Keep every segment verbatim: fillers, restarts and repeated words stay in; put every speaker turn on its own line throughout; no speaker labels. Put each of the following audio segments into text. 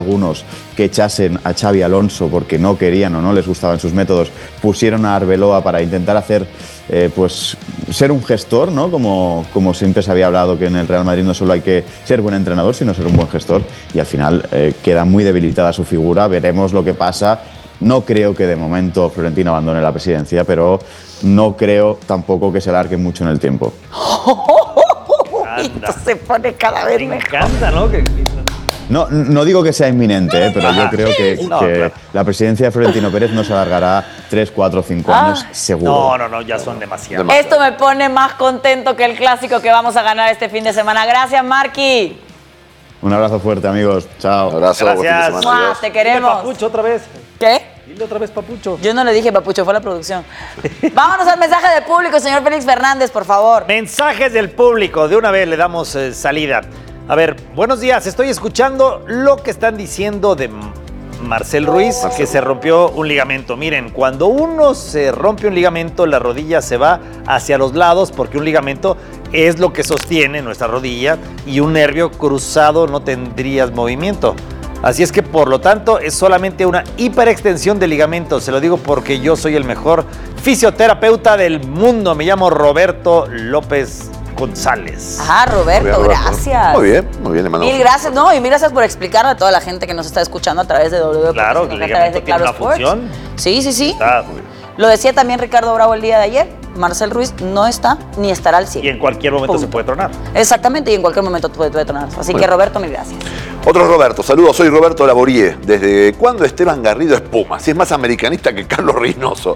algunos que echasen a Xabi Alonso porque no querían o no les gustaban sus métodos, pusieron a Arbeloa para intentar hacer, eh, pues, ser un gestor, ¿no? Como, como siempre se había hablado, que en el Real Madrid no solo hay que ser buen entrenador, sino ser un buen gestor, y al final eh, queda muy debilitada su figura. Veremos lo que pasa. No creo que de momento Florentino abandone la presidencia, pero no creo tampoco que se alargue mucho en el tiempo.
Esto se pone cada vez mejor.
Me encanta, ¿no? Que, que...
No, no digo que sea inminente, ¿eh? Pero yo creo que,
No,
que
claro.
la presidencia de Florentino Pérez no se alargará tres, cuatro, cinco años, seguro.
No, no, no, ya son demasiados.
Esto me pone más contento que el clásico que vamos a ganar este fin de semana. Gracias, Marqui.
Un abrazo fuerte, amigos. Chao.
Un abrazo, buen fin de
Gracias.
semana,
Mua,
adiós.
te
Dile
queremos.
Papucho otra vez.
¿Qué?
Dile otra vez Papucho.
Yo no le dije Papucho, fue la producción. Vámonos al mensaje del público, señor Félix Fernández, por favor.
Mensajes del público. De una vez le damos eh, salida. A ver, buenos días. Estoy escuchando lo que están diciendo de Marcel Ruiz,
Marcel.
que se rompió un ligamento. Miren, cuando uno se rompe un ligamento, la rodilla se va hacia los lados porque un ligamento es lo que sostiene nuestra rodilla y un nervio cruzado no tendrías movimiento. Así es que, por lo tanto, es solamente una hiperextensión de ligamentos. Se lo digo porque yo soy el mejor fisioterapeuta del mundo. Me llamo Roberto López González.
Ajá, Roberto,
Muy bien, Roberto.
gracias.
Muy bien, muy bien, hermano.
Mil gracias, no, y mil gracias por explicarle a toda la gente que nos está escuchando a través de W.
Claro, que el
a través de
ligamento tiene
Claro
una
Sports.
función.
Sí, sí, sí.
Está muy bien.
Lo decía también Ricardo Bravo el día de ayer. Marcel Ruiz no está ni estará al cien.
Y en cualquier momento
Punto.
se puede tronar.
Exactamente, y en cualquier momento puede, puede tronar. Así que, Roberto, mil gracias.
Otro Roberto, saludos, soy Roberto Laborié. ¿Desde cuándo Esteban Garrido es Puma? Si es más americanista que Carlos Reynoso.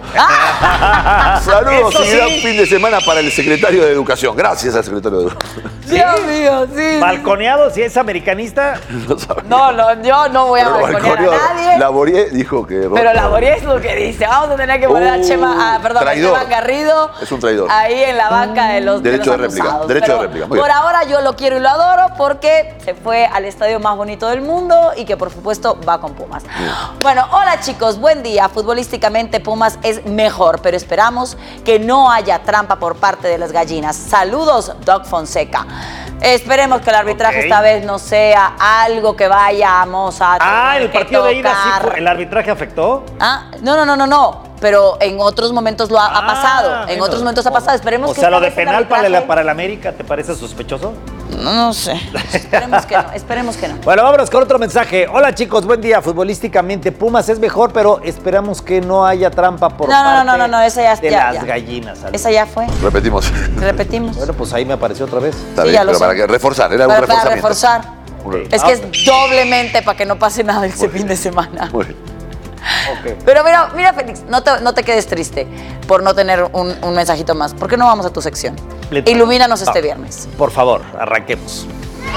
Saludos
Eso
y gran
sí.
fin de semana para el secretario de Educación. Gracias al secretario de Educación.
Dios mío, sí.
Balconeado, si es americanista.
No sabe.
No, no, yo no voy a
Pero
balconear
balconeó-
a nadie.
Laborié dijo que...
Pero Laborié es lo que dice. Vamos a tener que poner a
Uh,
Chema, a, perdón, a
traidor.
Chema Garrido.
Es un traidor.
Ahí en la banca de los,
Derecho
de los
de réplica,
acusados.
derecho
Pero
de réplica, muy
por
bien.
ahora yo lo quiero y lo adoro porque se fue al estadio más bonito del mundo y que por supuesto va con Pumas. Bueno, hola chicos, buen día. Futbolísticamente Pumas es mejor, pero esperamos que no haya trampa por parte de las gallinas. Saludos, Doc Fonseca. Esperemos que el arbitraje
Ok.
esta vez no sea algo que vayamos a
Ah,
tener
el
que
partido de ida sí
tocar.
fue. ¿El arbitraje afectó?
Ah, no, no, no, no, no. Pero en otros momentos lo ha, ha
Ah,
pasado. En
bueno.
otros momentos ha pasado. Esperemos
O
que
sea,
esta
lo de
vez el
penal para,
arbitraje-
el, para el América, ¿te parece sospechoso?
No, no sé. Esperemos que no. Esperemos que no.
Bueno, vámonos con otro mensaje. Hola chicos, buen día. Futbolísticamente Pumas es mejor, pero esperamos que no haya trampa por
No, no,
parte
no, no, no, esa ya-
de
ya-
las
ya.
gallinas. Saludos.
Esa ya fue.
Repetimos.
Repetimos.
Bueno, pues ahí me apareció otra vez.
Está
Sí,
bien,
ya lo
pero
sé.
para que reforzar, era
Para,
un
para
reforzamiento.
reforzar.
Un-
Es que es doblemente para que no pase nada ese fin de semana.
Muy bien.
Ok.
Pero mira, mira, Félix, no te, no te quedes triste por no tener un, un mensajito más. ¿Por qué no vamos a tu sección?
Le-
Ilumínanos este
Ah,
viernes.
Por favor, arranquemos.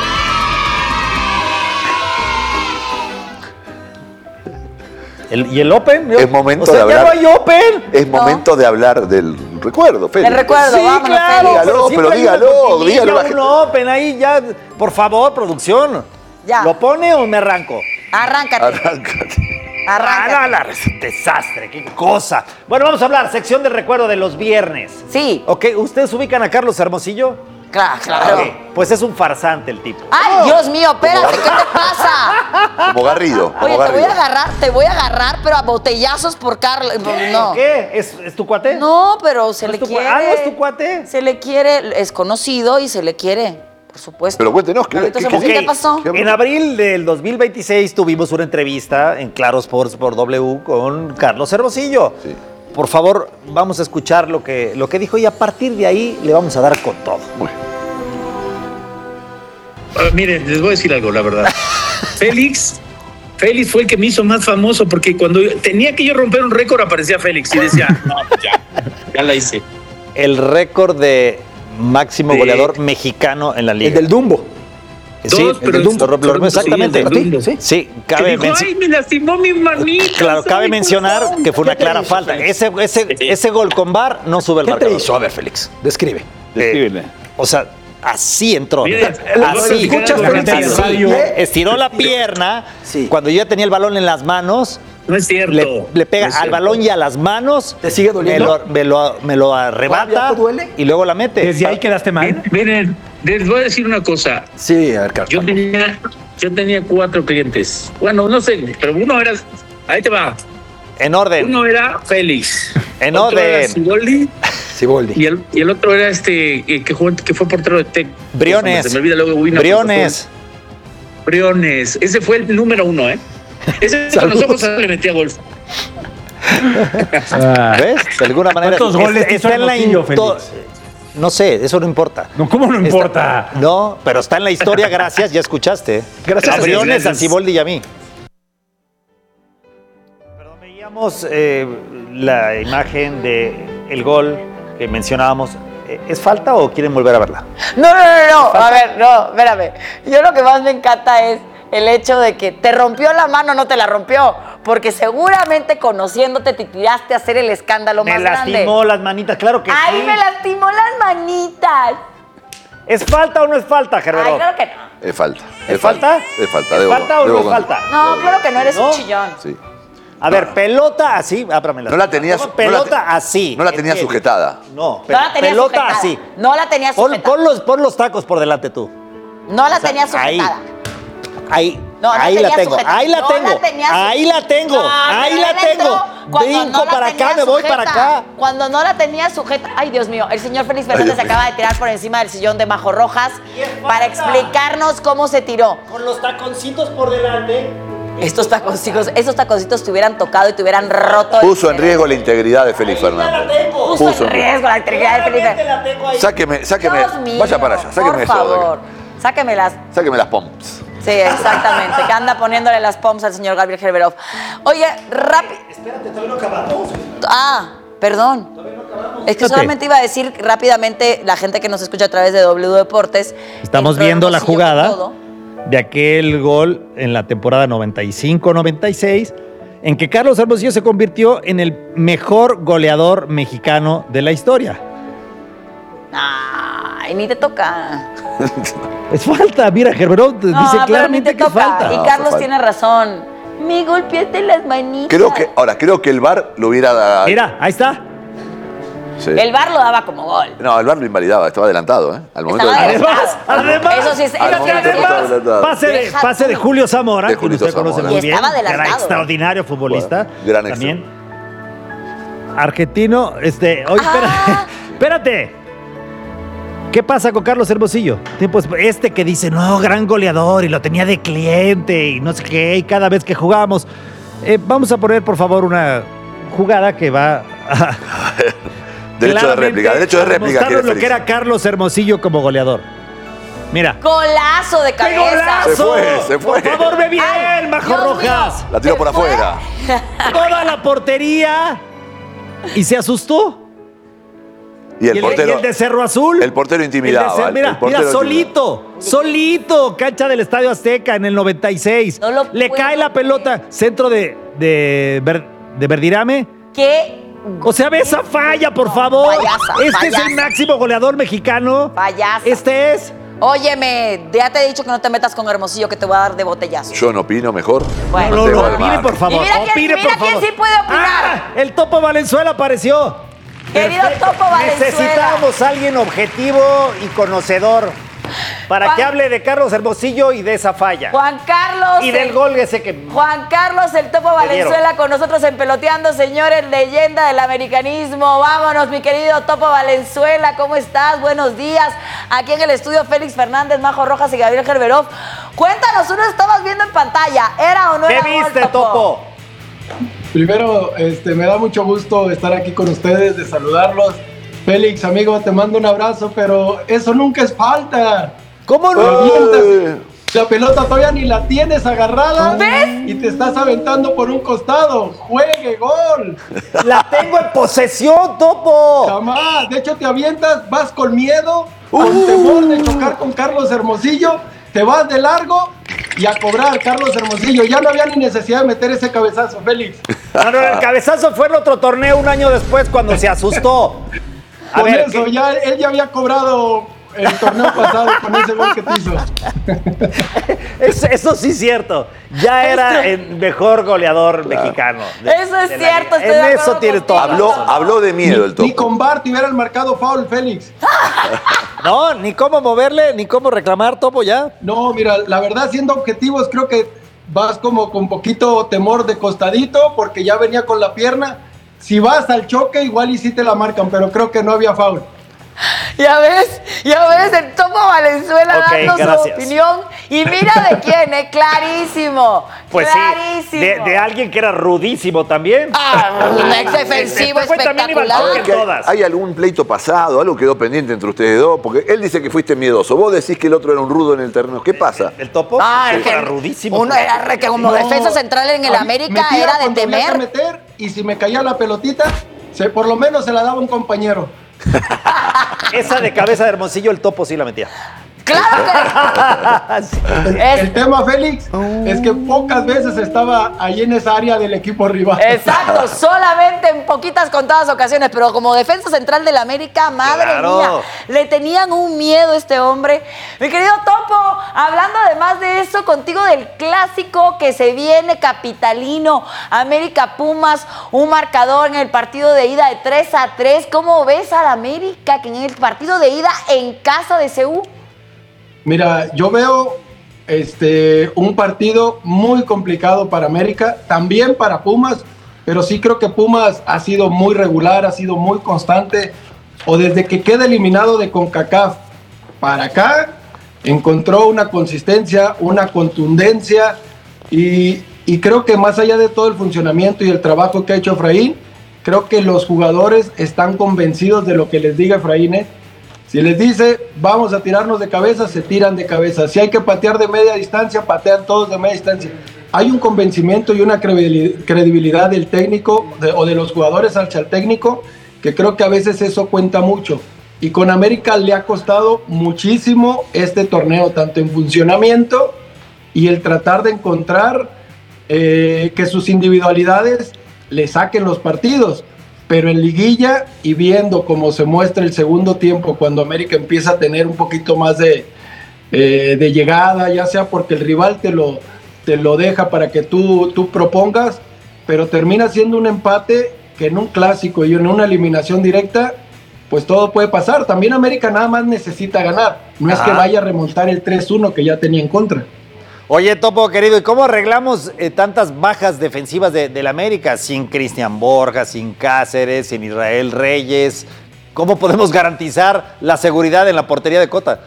El- ¿Y el Open?
Es momento
o sea,
de
¿ya
hablar.
no hay Open?
Es momento de hablar del recuerdo, Félix.
El recuerdo,
Sí,
vámonos,
claro,
Félix.
Dígalo,
siempre
pero
hay una
dígalo,
cortinilla,
dígalo a la
un
gente.
Open ahí ya. Por favor, producción.
Ya.
¿Lo pone o me arranco?
Arráncate.
Arráncate.
Arráncate.
Ah, no, la- desastre, qué cosa. Bueno, vamos a hablar, sección de recuerdo de los viernes.
Sí.
Ok, ¿ustedes ubican a Carlos Hermosillo?
Claro, claro.
Ok, pues es un farsante el tipo.
Ay, Dios mío, espérate, ¿qué te pasa?
Como Garrido. como
Oye, te voy
Garrido.
a agarrar, te voy a agarrar, pero a botellazos por Carlos. No.
¿Qué? ¿Es, es tu cuate?
No, pero se
¿No
le
es tu cua-
quiere.
ah, ¿no es tu cuate?
Se le quiere, es conocido y se le quiere, por supuesto.
Pero cuéntenos, ¿qué-
Carlitos
qué-
Hermosillo,
qué-
¿qué pasó?
qué-
En abril del dos mil veintiséis tuvimos una entrevista en Claro Sports por W con Carlos Hermosillo.
Sí.
Por favor, vamos a escuchar lo que, lo que dijo y a partir de ahí le vamos a dar con todo.
Muy bien.
Ah, miren, les voy a decir algo, la verdad. Félix, Félix fue el que me hizo más famoso porque cuando yo- tenía que yo romper un récord aparecía Félix y decía, no, pues ya, ya la hice.
El récord de máximo
De-
goleador mexicano en la liga.
El del Dumbo.
Sí,
Dos,
el
pero
del Dumbo.
el-
Lo- lo-
sí,
exactamente.
el del Dumbo.
Sí, sí,
Que
cabe
dijo,
menci-
ay, me lastimó mi manita.
Claro, cabe
ay,
mencionar
perdón".
que fue una
¿Qué te
clara
hizo,
falta.
Félix?
Ese, ese, ese gol con V A R no sube el
¿Qué te
marcador.
hizo? A ver, Félix, describe.
Eh, o sea, así entró.
Miren,
así.
escuchas
la gente
en
así.
radio.
Estiró la pierna.
Sí.
Cuando yo ya tenía el balón en las manos,
No es cierto.
le, le pega
No es
al
cierto.
balón y a las manos.
¿Te sigue doliendo?
Me lo, me lo, me lo arrebata.
¿Todavía te duele?
Y luego la mete.
¿Desde ahí quedaste mal?
Miren, les voy a decir una cosa.
Sí, a ver, Carlos.
Yo tenía Yo tenía cuatro clientes. Bueno, no sé, pero uno era... Ahí te va.
En orden.
Uno era Félix.
En
otro
orden.
Era Siboldi.
Siboldi.
Y el, y el otro era este eh, que, jugó, que fue portero de Tec.
Briones.
Se me olvida luego. Wina,
Briones.
Briones. Ese fue el número uno, ¿eh? Ese con los ojos le metía golf.
¿Ves? De alguna manera.
¿Cuántos goles
está,
hizo
está en la
Hermosillo,
into-
Félix?
No sé, eso no importa.
No, ¿cómo no
Está-
importa?
no, pero está en la historia, gracias, ya escuchaste.
Gracias.
A Briones,
Gracias.
a Siboldi y a mí. Pero veíamos eh, la imagen de el gol que mencionábamos. ¿Es falta o quieren volver a verla?
No, no, no, no. A ver, no, espérame. Yo lo que más me encanta es el hecho de que te rompió la mano, no te la rompió. Porque seguramente conociéndote te tiraste a hacer el escándalo
Me
más grande.
lastimó las manitas, claro que
¡Ay,
sí.
me lastimó las manitas!
¿Es falta o no es falta, Gerberó?
Ay, claro que no.
Es falta.
¿Es falta?
Es falta.
¿Es
debo-
falta o
debo
no es
con-
falta?
No, claro que no, eres
¿No?
un chillón.
Sí.
A ver, pelota así, ábramela.
No la tenía
Toma
su-
pelota
no la te-
así.
no la tenía
¿entiendes?
sujetada.
No,
No la tenía
pelota
sujetada.
así.
No la tenía
Pon,
sujetada.
pon los, pon los tacos por delante tú.
No la
O sea,
tenía
ahí.
sujetada.
Ahí.
No, no
ahí la
tenía
tengo.
sujetada.
Ahí la
No
tengo.
la tenía su-
ahí la tengo.
No,
ahí
pero
la
él
tengo.
entró cuando
Brinco
no la
para
tenía
acá, me voy
sujeta.
para acá.
Cuando no la tenía sujeta. Ay, Dios mío, el señor Félix Fernández se
Dios
acaba de tirar por encima del sillón de Majo Rojas para explicarnos cómo se tiró.
Con los taconcitos por delante.
Estos taconcitos, esos taconcitos te hubieran tocado y te hubieran roto.
Puso en riesgo la integridad de Félix Fernández.
Puso,
puso
en
en
riesgo la integridad de Félix
Claramente
Fernández.
la tengo ahí.
Sáqueme, sáqueme.
Dios mío,
Vaya para allá, sáqueme
por
eso. de acá.
favor, sáquemelas.
Sáqueme las pomps.
Sí, exactamente, que anda poniéndole las pomps al señor Gabriel Gerberov. Oye, rápido.
Espérate, todavía no acabamos.
Ah, perdón. Es que
Fíjate.
solamente iba a decir rápidamente, la gente que nos escucha a través de W Deportes.
Estamos
entró
viendo la
Hermosillo
jugada
con todo.
de aquel gol en la temporada noventa y cinco noventa y seis, en que Carlos Hermosillo se convirtió en el mejor goleador mexicano de la historia.
Ay, ni te toca.
Es falta, mira, Gerberó dice
No, pero ni
claramente
te
que es
toca.
falta.
Y
No,
Carlos
fue falta.
tiene razón. Me golpeaste las manitas.
Creo que, ahora, creo que el V A R lo hubiera dado.
Mira, ahí está.
Sí.
El V A R lo daba como gol.
No, el V A R lo invalidaba, estaba adelantado, ¿eh? Al momento
Estaba
del-
Además, además.
Eso sí es.
Al
Eso sí
momento
es-
estaba adelantado.
Pase de,
Deja
pase de
tú.
Julio Zamora,
De
que
Julito
usted conoce
Zamora.
muy
Y
bien.
estaba adelantado.
Era extraordinario futbolista.
Bueno, gran extra.
También. Argentino, este. Oye,
Ah.
espérate. espérate. ¿Qué pasa con Carlos Hermosillo? Tipo, este que dice, no, gran goleador y lo tenía de cliente y no sé qué, y cada vez que jugamos. Eh, vamos a poner, por favor, una jugada que va a.
Derecho de
claramente
réplica, derecho de
a
réplica.
demostrarnos
quiere
lo que
Félix.
era Carlos Hermosillo como goleador. Mira.
Golazo de
¡Qué
cabeza.
golazo!
Se fue, se fue.
Por favor, ve bien,
Ay,
Majo
Dios
Rojas.
mío.
La tiró
¿Se
por
fue?
afuera.
Toda la portería y se asustó.
Y el
y, el,
portero.
y el de Cerro Azul.
el portero
El de
intimidaba.
Cer-
el-
mira,
el portero
mira, solito, solito, cancha del Estadio Azteca en el noventa y seis.
No lo
Le
puedo
cae la
creer.
pelota, centro de, de, Ver- de Verdirame.
¿Qué?
O sea, ve esa falla, por favor.
Payasa,
este es
payasa.
el máximo goleador mexicano.
Payasa.
Este es.
Óyeme, ya te he dicho que no te metas con Hermosillo, que te voy a dar de botellazo.
Yo no opino mejor.
Bueno.
No, no,
Mantengo
no,
al
opine,
margen.
por favor.
Y mira quién-
opine,
mira
por
quién
favor.
sí puede opinar.
Ah, el Topo Valenzuela apareció.
Querido Topo Valenzuela.
Necesitamos a alguien objetivo y conocedor para
Juan-
que hable de Carlos Hermosillo y de esa falla.
Juan Carlos.
y del
el-
gol ese que...
Juan Carlos, el Topo
Le dieron.
Valenzuela, con nosotros en Peloteando, señores, leyenda del americanismo. Vámonos, mi querido Topo Valenzuela, ¿cómo estás? Buenos días. Aquí en el estudio Félix Fernández, Majo Rojas y Gabriel Gerberov. Cuéntanos, uno estabas viendo en pantalla, ¿era o no
¿Qué
era gol,
viste, Topo?
Primero, este, me da mucho gusto estar aquí con ustedes, de saludarlos. Félix, amigo, te mando un abrazo, pero eso nunca es falta.
¿Cómo
Te
no?
avientas, la pelota todavía ni la tienes agarrada.
¿Ves?
Y te estás aventando por un costado. ¡Juegue, gol!
La tengo en posesión, Topo.
Jamás. De hecho, te avientas, vas con miedo, con temor de chocar con Carlos Hermosillo, te vas de largo y a cobrar, Carlos Hermosillo. Ya no había ni necesidad de meter ese cabezazo, Félix.
No, no, el cabezazo fue en otro torneo un año después cuando se asustó. A
Con
ver,
eso,
¿qué-
ya, él ya había cobrado el torneo pasado con ese gol que te hizo.
Eso, eso sí es cierto. Ya era el mejor goleador mexicano. de-
Eso es
de la
cierto,
liga.
estoy de
En
acuerdo
eso tiene
contigo.
toda la
Habló,
razón.
habló de miedo el
Ni
Topo.
con V A R te hubieran marcado foul, Félix.
No, ni cómo moverle, ni cómo reclamar, Topo, ya.
No, mira, la verdad, siendo objetivos, creo que vas como con poquito temor de costadito, porque ya venía con la pierna. Si vas al choque, igual y sí te la marcan, pero creo que no había foul.
Ya ves, ya ves, el Topo Valenzuela
Ok,
dando
gracias.
su opinión. Y mira de quién, ¿eh? Clarísimo.
Pues
clarísimo.
sí, de, de alguien que era rudísimo también.
Ah, un ex defensivo
Este fue también iba al
espectacular.
toque.
¿Que hay,
todas.
¿Hay algún pleito pasado? ¿Algo quedó pendiente entre ustedes dos? Porque él dice que fuiste miedoso. Vos decís que el otro era un rudo en el terreno. ¿Qué pasa?
¿El Topo?
Ah,
Sí,
es que
era rudísimo.
Uno era re- que como
No,
defensa central en el
a mí
América
metía
era de
cuando había que
temer.
meter, y si me caía la pelotita, se, por lo menos se la daba un compañero.
Esa de cabeza de Hermosillo, el Topo sí la metía.
¡Claro
El,
que es-
el tema, Félix, es que pocas veces estaba ahí en esa área del equipo rival.
Exacto, solamente en poquitas contadas ocasiones, pero como defensa central del América, madre
Claro.
mía, le tenían un miedo a este hombre. Mi querido Topo, hablando además de eso, contigo del clásico que se viene capitalino, América Pumas, un marcador en el partido de ida de tres a tres. ¿Cómo ves al América que en el partido de ida en casa de C U?
Mira, yo veo este, un partido muy complicado para América, también para Pumas, pero sí creo que Pumas ha sido muy regular, ha sido muy constante, o desde que queda eliminado de CONCACAF para acá, encontró una consistencia, una contundencia, y, y creo que más allá de todo el funcionamiento y el trabajo que ha hecho Efraín, creo que los jugadores están convencidos de lo que les diga Efraín, ¿eh? Si les dice, vamos a tirarnos de cabeza, se tiran de cabeza. Si hay que patear de media distancia, patean todos de media distancia. Hay un convencimiento y una credibilidad del técnico de, o de los jugadores hacia el técnico, que creo que a veces eso cuenta mucho. Y con América le ha costado muchísimo este torneo, tanto en funcionamiento y el tratar de encontrar eh, que sus individualidades le saquen los partidos. Pero en liguilla y viendo cómo se muestra el segundo tiempo, cuando América empieza a tener un poquito más de, eh, de llegada, ya sea porque el rival te lo, te lo deja para que tú, tú propongas, pero termina siendo un empate que en un clásico y en una eliminación directa, pues todo puede pasar. También América nada más necesita ganar, no es
Ajá.
que vaya a remontar el tres uno que ya tenía en contra.
Oye, Topo, querido, ¿y cómo arreglamos eh, tantas bajas defensivas de, del América? Sin Cristian Borja, sin Cáceres, sin Israel Reyes. ¿Cómo podemos garantizar la seguridad en la portería de Cota?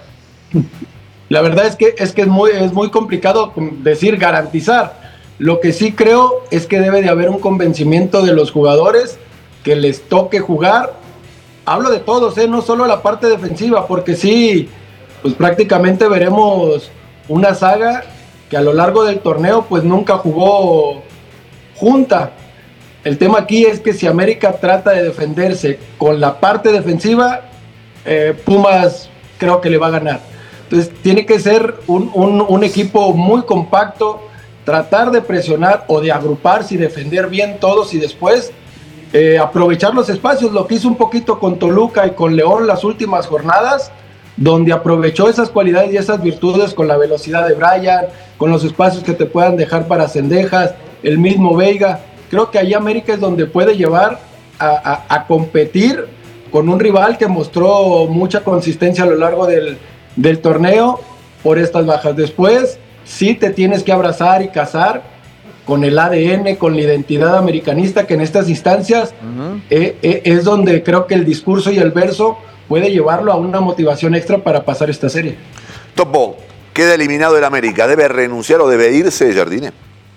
La verdad es que es que es muy, es muy complicado decir garantizar. Lo que sí creo es que debe de haber un convencimiento de los jugadores que les toque jugar. Hablo de todos, ¿eh? No solo la parte defensiva, porque sí, pues prácticamente veremos una saga que a lo largo del torneo pues nunca jugó junta. El tema aquí es que si América trata de defenderse con la parte defensiva, eh, Pumas creo que le va a ganar. Entonces tiene que ser un, un, un equipo muy compacto, tratar de presionar o de agruparse y defender bien todos y después eh, aprovechar los espacios, lo que hizo un poquito con Toluca y con León las últimas jornadas, donde aprovechó esas cualidades y esas virtudes con la velocidad de Brian, con los espacios que te puedan dejar para Cendejas, el mismo Veiga. Creo que ahí América es donde puede llevar a, a, a competir con un rival que mostró mucha consistencia a lo largo del, del torneo por estas bajas. Después sí te tienes que abrazar y casar con el A D N, con la identidad americanista, que en estas instancias uh-huh. eh, eh, es donde creo que el discurso y el verso puede llevarlo a una motivación extra para pasar esta serie.
Topo, queda eliminado el América. ¿Debe renunciar o debe irse Jardine?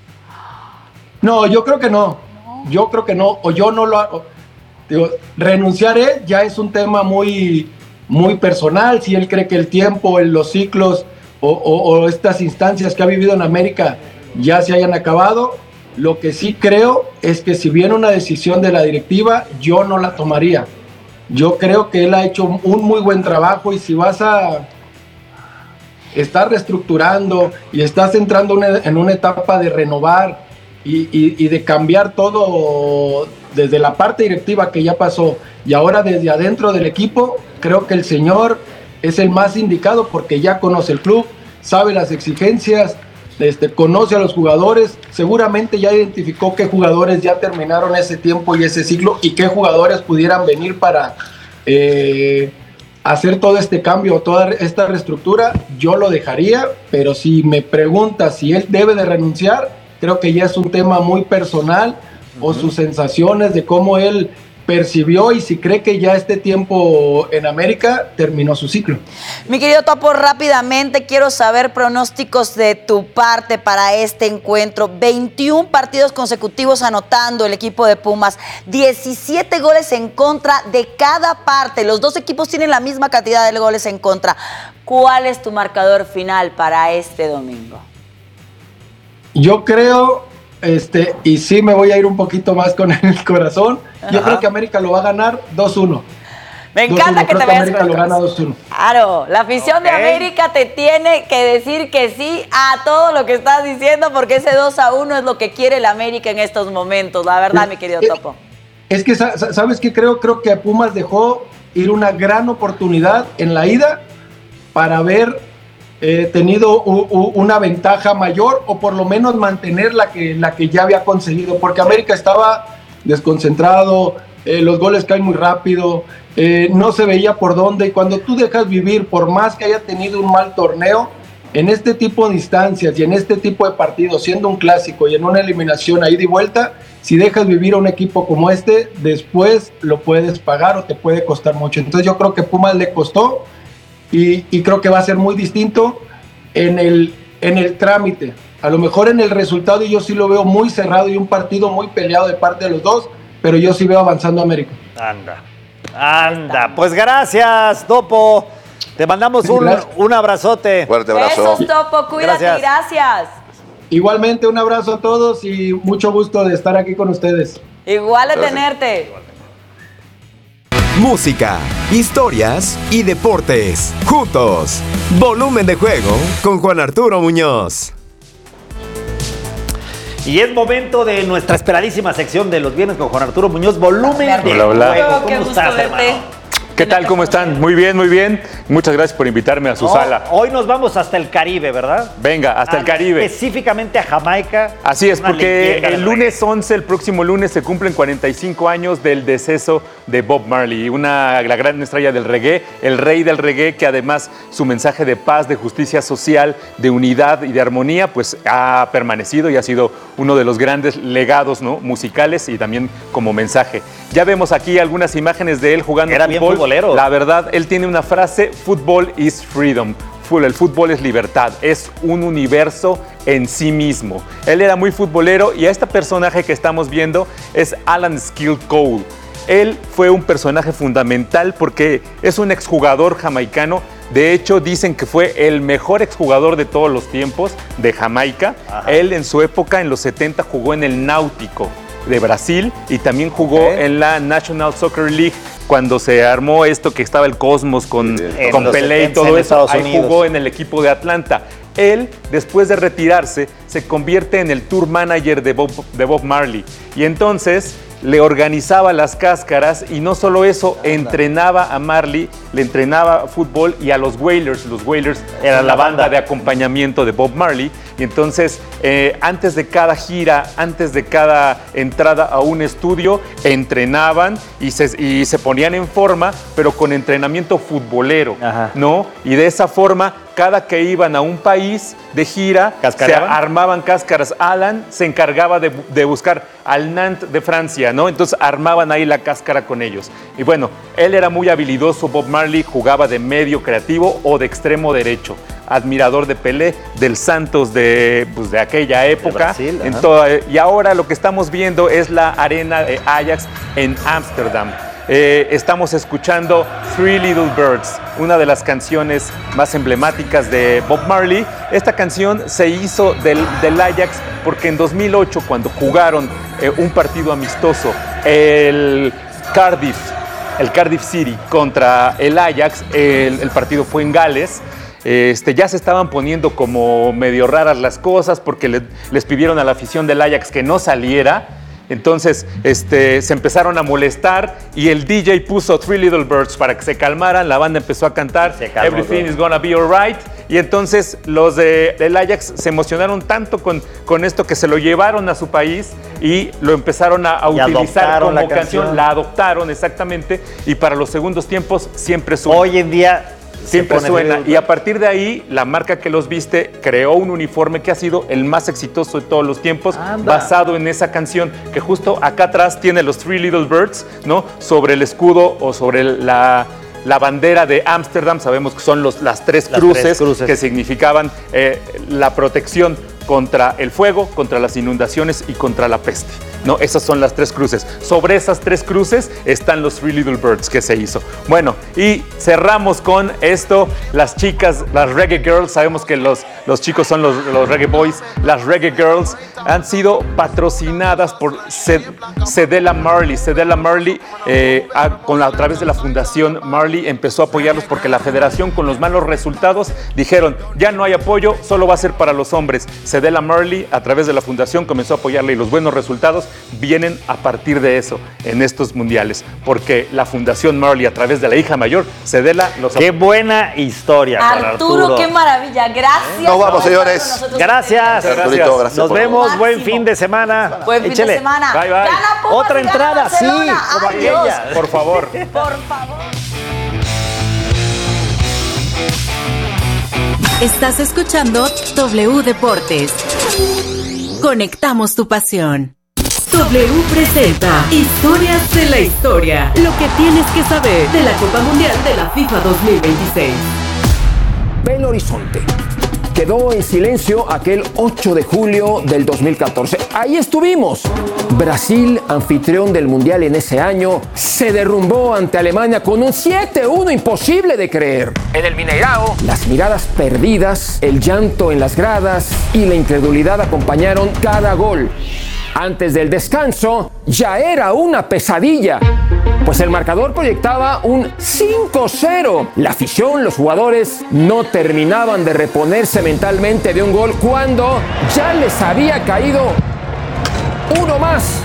No, yo creo que no. Yo creo que no. O yo no lo hago. Digo, renunciar él ya es un tema muy, muy personal. Si él cree que el tiempo, los ciclos o, o, o estas instancias que ha vivido en América ya se hayan acabado. Lo que sí creo es que si viene una decisión de la directiva, yo no la tomaría. Yo creo que él ha hecho un muy buen trabajo y si vas a estar reestructurando y estás entrando en una etapa de renovar y, y, y de cambiar todo desde la parte directiva que ya pasó y ahora desde adentro del equipo, creo que el señor es el más indicado porque ya conoce el club, sabe las exigencias, este, conoce a los jugadores, seguramente ya identificó qué jugadores ya terminaron ese tiempo y ese ciclo y qué jugadores pudieran venir para eh, hacer todo este cambio, toda esta reestructura, yo lo dejaría, pero si me preguntas si él debe de renunciar, creo que ya es un tema muy personal, uh-huh. o sus sensaciones de cómo él percibió y si cree que ya este tiempo en América terminó su ciclo.
Mi querido Topo, rápidamente quiero saber pronósticos de tu parte para este encuentro. veintiún partidos consecutivos anotando el equipo de Pumas, diecisiete goles en contra de cada parte. Los dos equipos tienen la misma cantidad de goles en contra. ¿Cuál es tu marcador final para este domingo?
Yo creo... Este, y sí me voy a ir un poquito más con el corazón. Yo Ajá. creo que América lo va a ganar dos uno.
Me encanta que
creo
te
que
vayas
América
con el
lo gana
corazón.
dos uno.
Claro, la afición okay. de América te tiene que decir que sí a todo lo que estás diciendo, porque ese dos a uno es lo que quiere el América en estos momentos, la verdad, es, mi querido
es,
Topo.
Es que, ¿sabes qué? Creo, creo que Pumas dejó ir una gran oportunidad en la ida para ver Eh, tenido u, u, una ventaja mayor o por lo menos mantener la que, la que ya había conseguido, porque América estaba desconcentrado, eh, los goles caen muy rápido, eh, no se veía por dónde, y cuando tú dejas vivir, por más que haya tenido un mal torneo, en este tipo de instancias y en este tipo de partidos, siendo un clásico y en una eliminación a ida y vuelta, si dejas vivir a un equipo como este, después lo puedes pagar o te puede costar mucho. Entonces yo creo que Pumas le costó, Y, y creo que va a ser muy distinto en el, en el trámite. A lo mejor en el resultado yo sí lo veo muy cerrado y un partido muy peleado de parte de los dos, pero yo sí veo avanzando a América.
Anda, anda. Pues gracias, Topo. Te mandamos un, un abrazote.
Fuerte abrazo.
Besos, Topo. Cuídate, gracias. gracias.
Igualmente, un abrazo a todos y mucho gusto de estar aquí con ustedes.
Igual de tenerte.
Música, historias y deportes. Juntos. Volumen de juego con Juan Arturo Muñoz.
Y es momento de nuestra esperadísima sección de los viernes con Juan Arturo Muñoz. Volumen de
hola, hola.
juego. ¿Cómo
Qué gusto
estás,
verte.
hermano?
¿Qué tal? ¿Cómo están? Muy bien, muy bien. Muchas gracias por invitarme a su
No,
sala.
Hoy nos vamos hasta el Caribe, ¿verdad?
Venga, hasta
Ah,
el Caribe.
Específicamente a Jamaica.
Así es,
Una
porque
leyenda
el
del
lunes
reggae.
once, el próximo lunes, se cumplen cuarenta y cinco años del deceso de Bob Marley, una, la gran estrella del reggae, el rey del reggae, que además su mensaje de paz, de justicia social, de unidad y de armonía, pues ha permanecido y ha sido uno de los grandes legados, ¿no?, musicales y también como mensaje. Ya vemos aquí algunas imágenes de él jugando
Era
fútbol.
bien futbolero.
La verdad, él tiene una frase: "Football is freedom". El fútbol es libertad, es un universo en sí mismo. Él era muy futbolero y a este personaje que estamos viendo es Alan Skill Cole. Él fue un personaje fundamental porque es un exjugador jamaicano. De hecho, dicen que fue el mejor exjugador de todos los tiempos de Jamaica. Ajá. Él en su época, en los setenta, jugó en el Náutico de Brasil y también jugó okay. en la National Soccer League cuando se armó esto que estaba el Cosmos con, con Pelé y todo eso. Ahí Unidos. Jugó en el equipo de Atlanta. Él, después de retirarse, se convierte en el tour manager de Bob, de Bob Marley y entonces le organizaba las cáscaras y no solo eso, entrenaba a Marley, le entrenaba fútbol y a los Wailers. Los Wailers era la banda de acompañamiento de Bob Marley y entonces eh, antes de cada gira, antes de cada entrada a un estudio, entrenaban y se, y se ponían en forma, pero con entrenamiento futbolero, Ajá. ¿no? Y de esa forma, cada que iban a un país de gira, se armaban cáscaras. Alan se encargaba de, de buscar al Nantes de Francia, ¿no? Entonces armaban ahí la cáscara con ellos. Y bueno, él era muy habilidoso. Bob Marley jugaba de medio creativo o de extremo derecho. Admirador de Pelé, del Santos de, pues, de aquella época. De Brasil, en toda, y ahora lo que estamos viendo es la arena de Ajax en Ámsterdam. Eh, estamos escuchando Three Little Birds, una de las canciones más emblemáticas de Bob Marley. Esta canción se hizo del, del Ajax porque en dos mil ocho, cuando jugaron eh, un partido amistoso, el Cardiff, el Cardiff City contra el Ajax, el, el partido fue en Gales. Este, ya se estaban poniendo como medio raras las cosas porque le, les pidieron a la afición del Ajax que no saliera. Entonces este, se empezaron a molestar y el D J puso Three Little Birds para que se calmaran. La banda empezó a cantar Everything is Gonna Be Alright. Y entonces los de, del Ajax se emocionaron tanto con, con esto que se lo llevaron a su país y lo empezaron a, a utilizar como
la
canción.
canción.
La adoptaron exactamente y para los segundos tiempos siempre suena.
Hoy en día
siempre
se
suena.
pone...
Y a partir de ahí, la marca que los viste creó un uniforme que ha sido el más exitoso de todos los tiempos,
Anda.
basado en esa canción, que justo acá atrás tiene los Three Little Birds, ¿no? Sobre el escudo o sobre la... la bandera de Ámsterdam. Sabemos que son los, las, tres,
las
cruces
tres cruces
que significaban eh, la protección contra el fuego, contra las inundaciones y contra la peste. No, esas son las tres cruces. Sobre esas tres cruces están los Three Little Birds que se hizo. Bueno, y cerramos con esto. Las chicas, las Reggae Girls, sabemos que los, los chicos son los, los Reggae Boys. Las Reggae Girls han sido patrocinadas por Cedella Marley. Cedella Marley, eh, a, con la, a través de la Fundación Marley, empezó a apoyarlos porque la federación, con los malos resultados, dijeron, ya no hay apoyo, solo va a ser para los hombres. Cedella Marley, a través de la fundación, comenzó a apoyarle y los buenos resultados vienen a partir de eso en estos mundiales, porque la Fundación Marley, a través de la hija mayor, Cedella, los
¡Qué buena historia, Juan
Arturo,
Arturo!
qué maravilla. Gracias.
Nos vamos,
por estar
señores.
con nosotros.
Gracias.
Arturito, gracias
Nos
por-
vemos.
Máximo.
Buen fin de semana.
Buen fin
Échele.
de semana.
Bye, bye.
Gana Pumas
Otra
y gana
entrada, sí,
Barcelona.
como
Ay, Dios.
aquella.
Por favor.
Por favor.
Estás escuchando W Deportes. Conectamos tu pasión.
W presenta Historias de la Historia. Lo que tienes que saber de la Copa Mundial de la FIFA dos mil veintiséis.
Belo Horizonte. Quedó en silencio aquel ocho de julio del dos mil catorce. Ahí estuvimos. Brasil, anfitrión del Mundial en ese año, se derrumbó ante Alemania con un siete uno imposible de creer. En el Mineirao, las miradas perdidas, el llanto en las gradas y la incredulidad acompañaron cada gol. Antes del descanso, ya era una pesadilla, pues el marcador proyectaba un cinco cero. La afición, los jugadores, no terminaban de reponerse mentalmente de un gol cuando ya les había caído uno más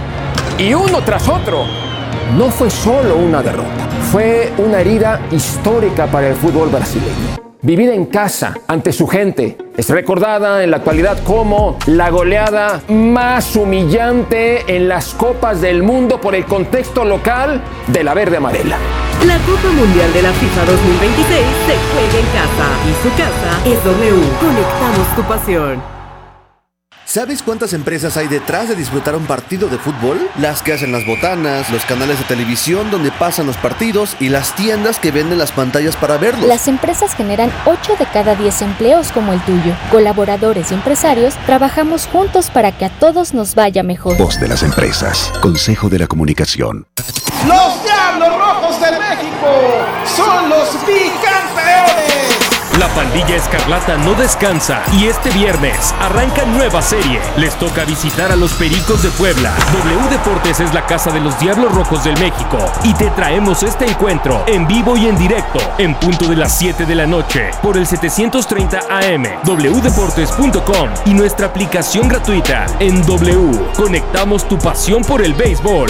y uno tras otro. No fue solo una derrota, fue una herida histórica para el fútbol brasileño. Vivida en casa, ante su gente, es recordada en la actualidad como la goleada más humillante en las Copas del Mundo por el contexto local de la verde amarela.
La Copa Mundial de la FIFA dos mil veintiséis se juega en casa y su casa es W. Conectamos tu pasión.
¿Sabes cuántas empresas hay detrás de disfrutar un partido de fútbol? Las que hacen las botanas, los canales de televisión donde pasan los partidos y las tiendas que venden las pantallas para verlos.
Las empresas generan ocho de cada diez empleos como el tuyo. Colaboradores y empresarios trabajamos juntos para que a todos nos vaya mejor.
Voz de las empresas. Consejo de la Comunicación.
Los Diablos Rojos de México son los bicampeones.
La pandilla escarlata no descansa y este viernes arranca nueva serie. Les toca visitar a los Pericos de Puebla. W Deportes es la casa de los Diablos Rojos del México y te traemos este encuentro en vivo y en directo en punto de las siete de la noche por el setecientos treinta A M, w deportes punto com y nuestra aplicación gratuita en W. Conectamos tu pasión por el béisbol.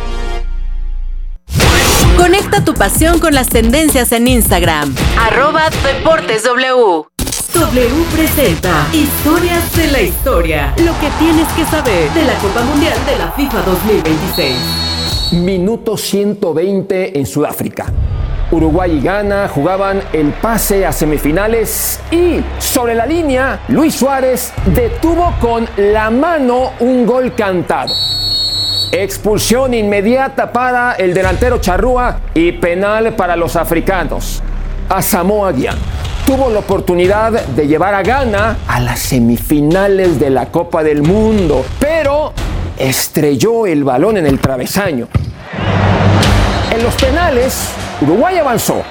Conecta tu pasión con las tendencias en Instagram. Arroba Deportes W.
W presenta Historias de la Historia. Lo que tienes que saber de la Copa Mundial de la FIFA dos mil veintiséis.
Minuto ciento veinte en Sudáfrica. Uruguay y Ghana jugaban el pase a semifinales y sobre la línea, Luis Suárez detuvo con la mano un gol cantado. Expulsión inmediata para el delantero charrúa y penal para los africanos. Asamoah Gyan tuvo la oportunidad de llevar a Ghana a las semifinales de la Copa del Mundo, pero estrelló el balón en el travesaño. En los penales, Uruguay avanzó,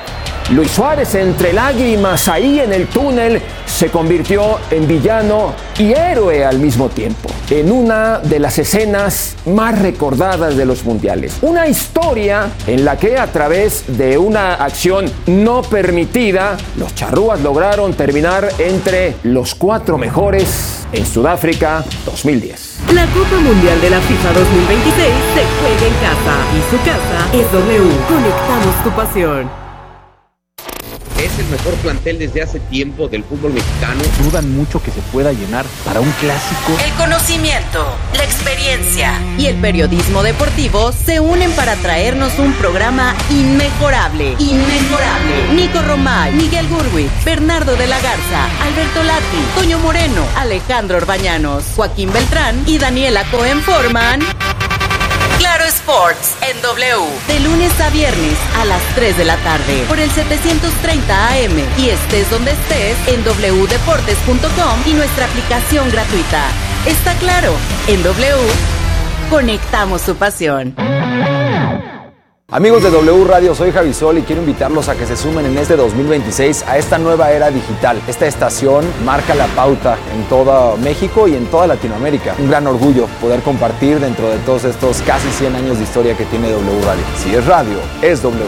Luis Suárez, entre lágrimas ahí en el túnel, se convirtió en villano y héroe al mismo tiempo, en una de las escenas más recordadas de los mundiales. Una historia en la que a través de una acción no permitida, los charrúas lograron terminar entre los cuatro mejores en Sudáfrica dos mil diez.
La Copa Mundial de la FIFA dos mil veintiséis se juega en casa y su casa es W. Conectamos tu pasión.
Es el mejor plantel desde hace tiempo del fútbol mexicano.
Dudan mucho que se pueda llenar para un clásico.
El conocimiento, la experiencia y el periodismo deportivo se unen para traernos un programa inmejorable. Inmejorable. Nico Romay, Miguel Gurwitz, Bernardo de la Garza, Alberto Lati, Toño Moreno, Alejandro Orbañanos, Joaquín Beltrán y Daniela Cohen forman Claro Sports en W, de lunes a viernes a las tres de la tarde por el setecientos treinta A M y estés donde estés en doble u deportes punto com y nuestra aplicación gratuita. Está claro, en W conectamos tu pasión.
Amigos de W Radio, soy Javi Sol y quiero invitarlos a que se sumen en este dos mil veintiséis a esta nueva era digital. Esta estación marca la pauta en todo México y en toda Latinoamérica. Un gran orgullo poder compartir dentro de todos estos casi cien años de historia que tiene W Radio. Si es radio, es W.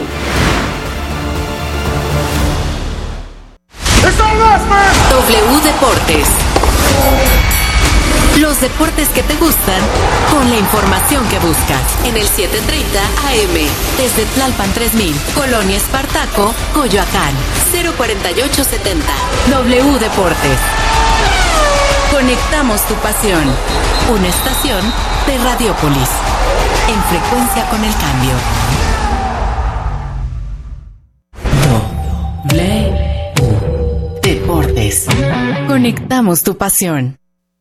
W Deportes. Los deportes que te gustan con la información que buscas. En el setecientos treinta A M, desde Tlalpan tres mil, Colonia Espartaco, Coyoacán, cero cuarenta y ocho setenta. W Deportes. Conectamos tu pasión. Una estación de Radiópolis. En frecuencia con el cambio. W Deportes. Conectamos tu pasión.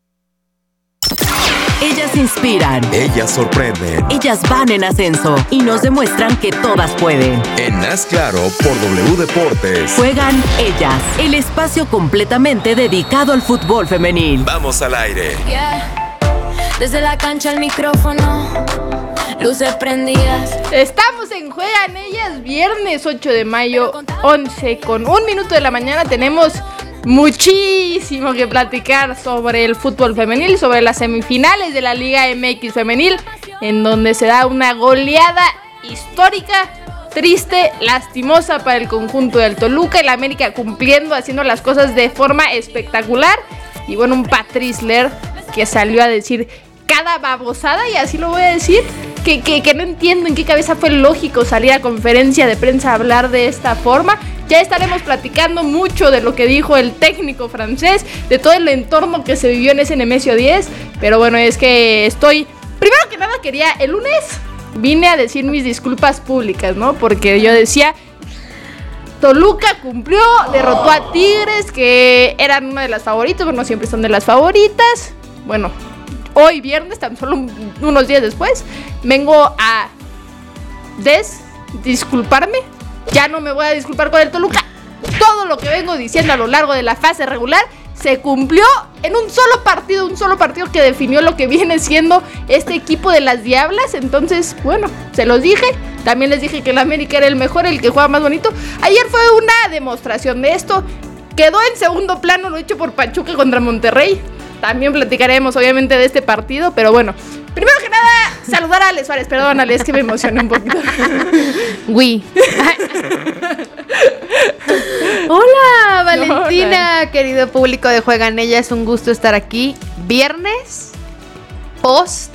Ellas inspiran.
Ellas sorprenden.
Ellas van en ascenso y nos demuestran que todas pueden.
En Haz Claro por W Deportes.
Juegan ellas, el espacio completamente dedicado al fútbol femenil.
Vamos al aire.
Yeah. Desde la cancha al micrófono, luces prendidas.
Estamos en Juegan Ellas, viernes ocho de mayo, once con un minuto de la mañana. Tenemos muchísimo que platicar sobre el fútbol femenil, sobre las semifinales de la Liga M X femenil, en donde se da una goleada histórica, triste, lastimosa para el conjunto del Toluca. El América cumpliendo, haciendo las cosas de forma espectacular. Y bueno, un Patrice Ler que salió a decir cada babosada, y así lo voy a decir, que, que, que no entiendo en qué cabeza fue lógico salir a conferencia de prensa a hablar de esta forma. Ya estaremos platicando mucho de lo que dijo el técnico francés, de todo el entorno que se vivió en ese Nemesio diez. Pero bueno, es que estoy... Primero que nada quería, el lunes vine a decir mis disculpas públicas, ¿no? Porque yo decía, Toluca cumplió, derrotó a Tigres, que eran una de las favoritas, pero no siempre son de las favoritas. Bueno, hoy viernes, tan solo unos días después, vengo a des disculparme. Ya no me voy a disculpar con el Toluca. Todo lo que vengo diciendo a lo largo de la fase regular se cumplió en un solo partido, un solo partido que definió lo que viene siendo este equipo de las Diablas. Entonces, bueno, se los dije. También les dije que el América era el mejor, el que juega más bonito. Ayer fue una demostración de esto. Quedó en segundo plano lo hecho por Pachuca contra Monterrey. También platicaremos obviamente de este partido, pero bueno, primero que nada, saludar a Ale Suárez. Perdón, Ale, es que me emocioné un poquito.
Uy. Hola, Valentina, no, querido público de Juegan Ellas, es un gusto estar aquí. Viernes, post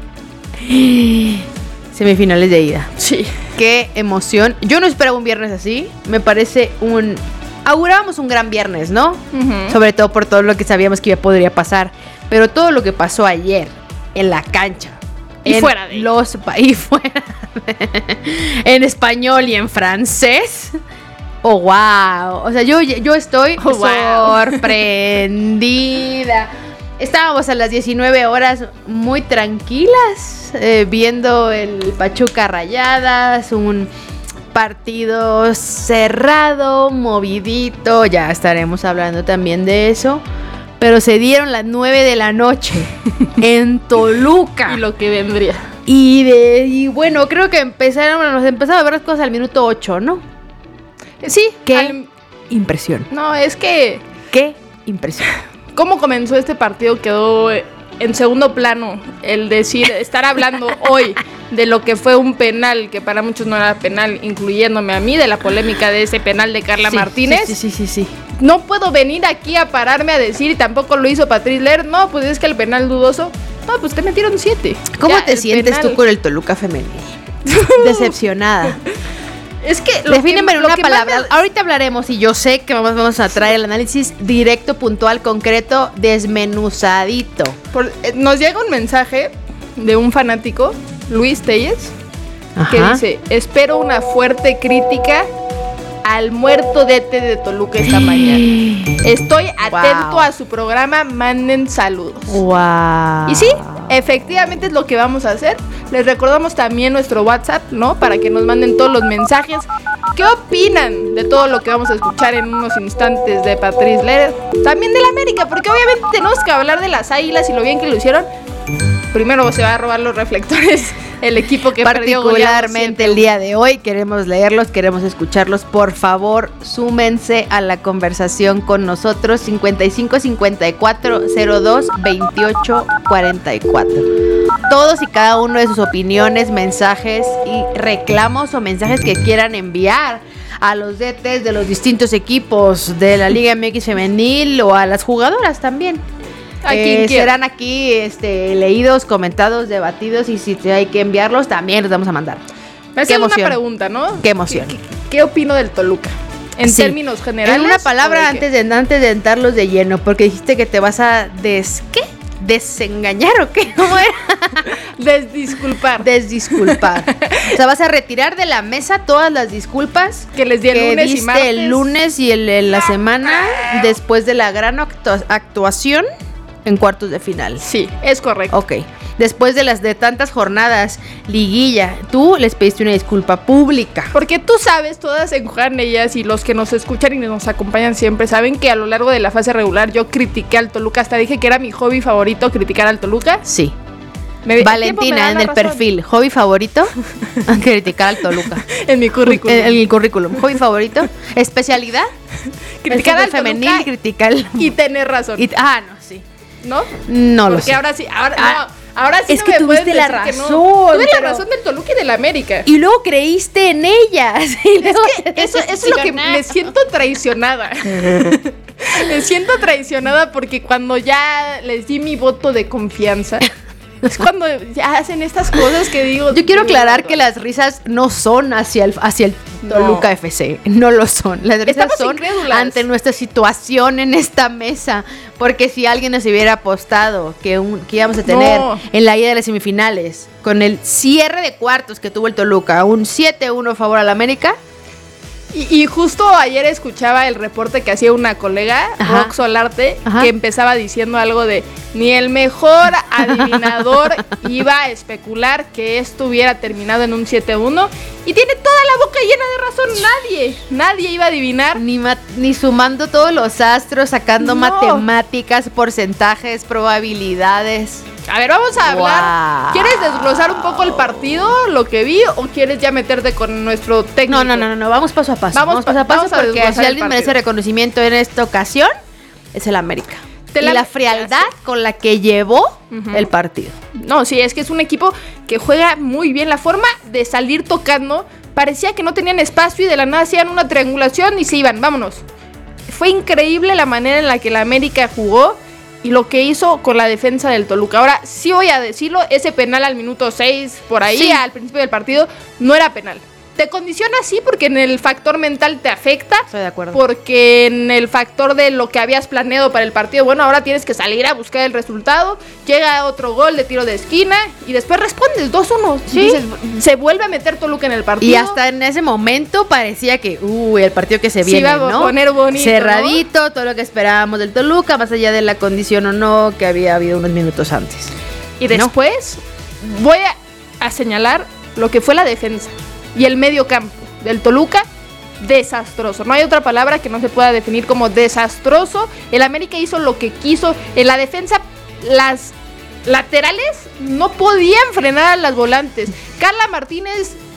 semifinales de ida.
Sí.
Qué emoción. Yo no esperaba un viernes así. Me parece un... Augurábamos un gran viernes, ¿no? Uh-huh. Sobre todo por todo lo que sabíamos que podría pasar. Pero todo lo que pasó ayer en la cancha.
Y fuera de
los y fuera de, en español y en francés. Oh, wow. O sea, yo, yo estoy oh, wow. sorprendida. Estábamos a las diecinueve horas muy tranquilas, eh, viendo el Pachuca Rayadas, un partido cerrado, movidito, ya estaremos hablando también de eso. Pero se dieron las nueve de la noche en Toluca.
Y lo que vendría.
Y, de, y bueno, creo que empezaron, nos empezaron a ver las cosas al minuto ocho, ¿no?
Sí.
Qué
al-
impresión.
No, es que...
Qué impresión.
¿Cómo comenzó este partido? Quedó en segundo plano el decir, estar hablando hoy de lo que fue un penal, que para muchos no era penal, incluyéndome a mí, de la polémica de ese penal de Carla
Sí,
Martínez.
Sí, sí, sí, sí.
No puedo venir aquí a pararme a decir, y tampoco lo hizo Patrice Ler, no, pues es que el penal dudoso, no, pues te metieron siete.
¿Cómo
Ya,
te
el
sientes
penal.
tú con el Toluca femenil? Decepcionada.
Es que... lo
Defíneme
que-
en
lo
una
que más
palabra.
me-
Ahorita hablaremos y yo sé que vamos, vamos a traer el análisis directo, puntual, concreto, desmenuzadito.
Por- eh, nos llega un mensaje de un fanático, Luis Telles, que
Ajá.
dice, espero una fuerte crítica al muerto D T de Toluca esta mañana. Estoy atento
Wow.
a su programa, manden saludos.
Wow.
Y sí, efectivamente es lo que vamos a hacer. Les recordamos también nuestro WhatsApp, ¿no? Para que nos manden todos los mensajes. ¿Qué opinan de todo lo que vamos a escuchar en unos instantes de Patrice Ler? También del América, porque obviamente tenemos que hablar de las Águilas y lo bien que lo hicieron. Primero se va a robar los reflectores el equipo que perdió goleado
Particularmente el día de hoy queremos leerlos, queremos escucharlos. Por favor, súmense a la conversación con nosotros. cincuenta y cinco cincuenta y cuatro cero dos veintiocho cuarenta y cuatro. Todos y cada uno de sus opiniones, mensajes y reclamos o mensajes que quieran enviar a los D Ts de los distintos equipos de la Liga M X femenil o a las jugadoras también.
A
Eh,
quien quiera.
serán aquí este, leídos, comentados, debatidos, y si hay que enviarlos también los vamos a mandar.
Me
Qué
hacen una
emoción.
pregunta, ¿no?
Qué emoción.
¿Qué, qué- qué opino del Toluca? En
Sí.
términos generales.
En una
¿o
palabra
de qué?
antes de, antes de entrarlos de lleno, porque dijiste que te vas a des... ¿qué? ¿Desengañar o qué? ¿Cómo era?
Desdisculpar.
Desdisculpar. O sea, vas a retirar de la mesa todas las disculpas
que les di el
que
lunes y
diste
martes.
el lunes y el, en la semana después de la gran actua- actuación en cuartos de final.
Sí, es correcto.
Ok. Después de las de tantas jornadas, liguilla, tú les pediste una disculpa pública.
Porque tú sabes, todas en Juan ellas y los que nos escuchan y nos acompañan siempre saben que a lo largo de la fase regular yo critiqué al Toluca, hasta dije que era mi hobby favorito criticar al Toluca.
Sí.
Me- el tiempo me
Valentina,
da
en
la
el
razón.
perfil, hobby favorito, criticar al Toluca.
En mi currículum.
En, en el currículum, hobby favorito, especialidad,
Criticar
el
al
fútbol femenil,
Toluca
criticar el-
y tener razón.
y- ah, no, sí.
¿No?
No lo
Porque
sé.
ahora sí, ahora
Ah,
no, ahora sí
es
no
que
me
tuviste
pueden
la
decir que no.
razón,
Tuve la
pero-
razón del Toluca y del América.
Y luego creíste en ellas. Y
Es
luego
que
te
eso, eso es lo que me
decepcionaste.
siento traicionada. Me siento traicionada porque cuando ya les di mi voto de confianza, es cuando ya hacen estas cosas que digo.
Yo quiero aclarar que las risas no son hacia el, hacia el Toluca
No.
F C, no lo son. Las risas
Estamos
son
incrédulas.
ante nuestra situación en esta mesa, porque si alguien nos hubiera apostado que, un, que íbamos a tener
No.
en la ida de las semifinales, con el cierre de cuartos que tuvo el Toluca, un siete uno a favor al América.
Y, y justo ayer escuchaba el reporte que hacía una colega,
Ajá.
Rox Solarte,
Ajá.
que empezaba diciendo algo de ni el mejor adivinador iba a especular que esto hubiera terminado en un siete uno. Y tiene toda la boca llena de razón. Nadie, nadie iba a adivinar.
Ni, ma- ni sumando todos los astros, sacando
No.
matemáticas, porcentajes, probabilidades.
A ver, vamos a hablar.
Wow.
¿Quieres desglosar un poco el partido, lo que vi, o quieres ya meterte con nuestro técnico?
No, no, no, no, no, vamos paso a paso.
Vamos
Vamos,
pa-
paso a paso
vamos a
porque
desglosar
si
el
alguien
partido.
merece reconocimiento en esta ocasión, es el América.
Te
y
la-
la frialdad con la que llevó
Ujú.
el partido.
No, sí, es que es un equipo que juega muy bien. La forma de salir tocando parecía que no tenían espacio y de la nada hacían una triangulación y se iban, vámonos. Fue increíble la manera en la que la América jugó y lo que hizo con la defensa del Toluca. Ahora, sí voy a decirlo, ese penal al minuto seis, por ahí,
Sí.
al principio del partido, no era penal. Te condiciona así porque en el factor mental te afecta.
Estoy de acuerdo.
Porque en el factor de lo que habías planeado para el partido, bueno, ahora tienes que salir a buscar el resultado. Llega otro gol de tiro de esquina y después respondes dos uno.
Sí.
Dices, se vuelve a meter Toluca en el partido.
Y hasta en ese momento parecía que, uy, el partido que se
Se
viene,
iba a
¿no?
poner bonito,
Cerradito, todo lo que esperábamos del Toluca, más allá de la condición o no que había habido unos minutos antes.
Y después voy a, a señalar lo que fue la defensa y el medio campo del Toluca. Desastroso. No hay otra palabra que no se pueda definir como desastroso. El América hizo lo que quiso. En la defensa, las laterales no podían frenar a las volantes. Carla Martínez,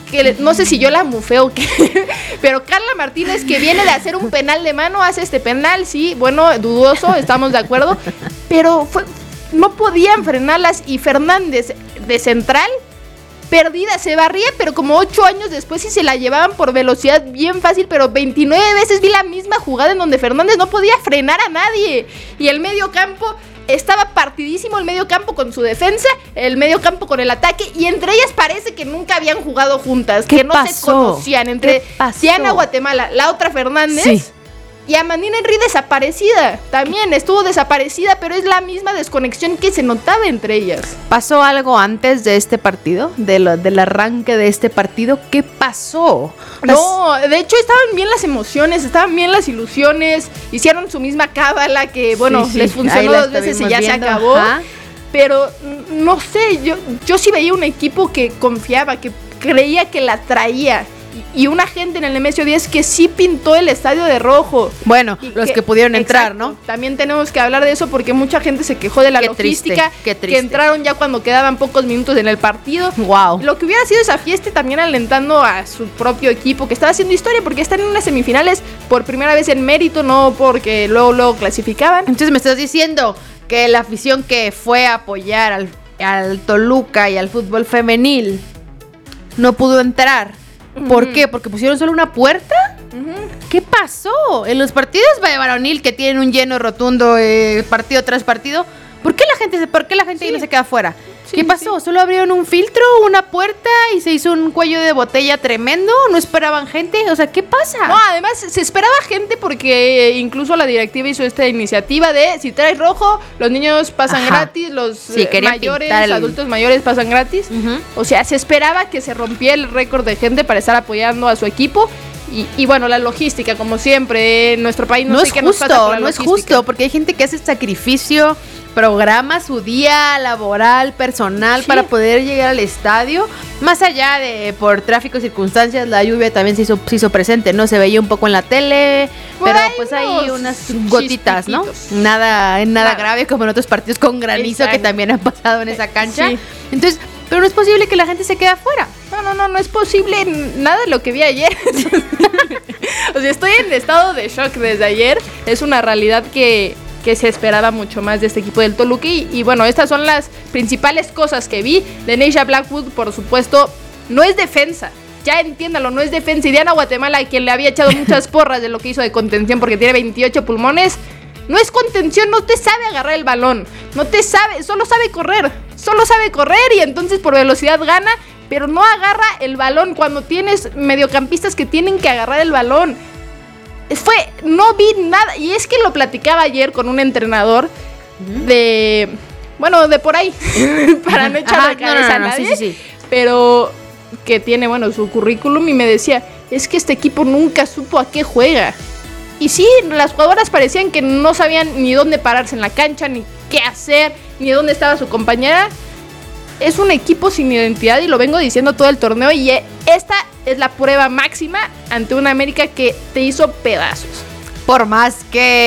que no sé si yo la mufé o qué, pero Carla Martínez, que viene de hacer un penal de mano, hace este penal, sí, bueno, dudoso, estamos de acuerdo, pero fue, no podían frenarlas y Fernández de central, perdida, se barría, pero como ocho años después sí se la llevaban por velocidad bien fácil, pero veintinueve veces vi la misma jugada en donde Fernández no podía frenar a nadie. Y el medio campo estaba partidísimo, el medio campo con su defensa, el medio campo con el ataque, y entre ellas parece que nunca habían jugado juntas, que no
pasó?
se conocían, entre Diana Guatemala, la otra Fernández... Sí. Y Amandine Henry desaparecida, también estuvo desaparecida, pero es la misma desconexión que se notaba entre ellas.
¿Pasó algo antes de este partido? De lo, del arranque de este partido, ¿qué pasó?
No, de hecho estaban bien las emociones, estaban bien las ilusiones, hicieron su misma cábala que, bueno, sí, sí, les funcionó dos veces y ya viendo. se acabó. Ajá. Pero, no sé, yo, yo sí veía un equipo que confiaba, que creía que la traía. Y una gente en el Nemesio diez que sí pintó el estadio de rojo.
Bueno, y los que, que pudieron entrar,
exacto,
¿no?
También tenemos que hablar de eso porque mucha gente se quejó de la
qué
logística.
Triste, qué triste.
Que entraron ya cuando quedaban pocos minutos en el partido.
Wow.
Lo que hubiera sido esa fiesta también alentando a su propio equipo que estaba haciendo historia porque están en unas semifinales por primera vez en mérito, no porque luego, luego clasificaban.
Entonces me estás diciendo que la afición que fue a apoyar al, al Toluca y al fútbol femenil no pudo entrar. ¿Por uh-huh. qué? ¿Porque pusieron solo una puerta? Uh-huh. ¿Qué pasó? En los partidos de varonil que tienen un lleno rotundo eh, partido tras partido, ¿por qué la gente, por qué la gente sí. ahí no se queda afuera? Sí, ¿Qué pasó? Sí. ¿Solo abrieron un filtro, una puerta y se hizo un cuello de botella tremendo? ¿No esperaban gente? O sea, ¿qué pasa?
No, además se esperaba gente porque incluso la directiva hizo esta iniciativa de si traes rojo, los niños pasan Ajá. gratis, los sí, eh, mayores, el... adultos mayores pasan gratis. Uh-huh. O sea, se esperaba que se rompiera el récord de gente para estar apoyando a su equipo. Y, y bueno, la logística, como siempre, en nuestro país no,
no
sé
es
qué
justo,
nos pasa con la
no
logística.
es justo, porque hay gente que hace sacrificio, programa su día laboral, personal, sí. para poder llegar al estadio. Más allá de por tráfico y circunstancias, la lluvia también se hizo, se hizo presente, ¿no? Se veía un poco en la tele, por pero pues hay unas gotitas, ¿no? Nada, nada claro. grave como en otros partidos con granizo Exacto. que también han pasado en esa cancha. Sí. Entonces, pero no es posible que la gente se quede afuera.
No, no, no, no es posible nada de lo que vi ayer. O sea, estoy en estado de shock desde ayer. Es una realidad que, que se esperaba mucho más de este equipo del Toluca. Y, y bueno, estas son las principales cosas que vi. De Neisha Blackwood, por supuesto, no es defensa. Ya entiéndalo, no es defensa. Y Diana Guatemala, quien le había echado muchas porras de lo que hizo de contención porque tiene veintiocho pulmones, no es contención, no te sabe agarrar el balón. No te sabe, solo sabe correr. Solo sabe correr y entonces por velocidad gana, pero no agarra el balón cuando tienes mediocampistas que tienen que agarrar el balón. Fue, no vi nada, y es que lo platicaba ayer con un entrenador uh-huh. de, bueno, de por ahí, para no echar de cabeza no, no, no, a nadie, sí, sí, sí. pero que tiene, bueno, su currículum y me decía, es que este equipo nunca supo a qué juega. Y sí, las jugadoras parecían que no sabían ni dónde pararse en la cancha, ni qué hacer, ni dónde estaba su compañera. Es un equipo sin identidad y lo vengo diciendo todo el torneo y esta es la prueba máxima ante una América que te hizo pedazos.
Por más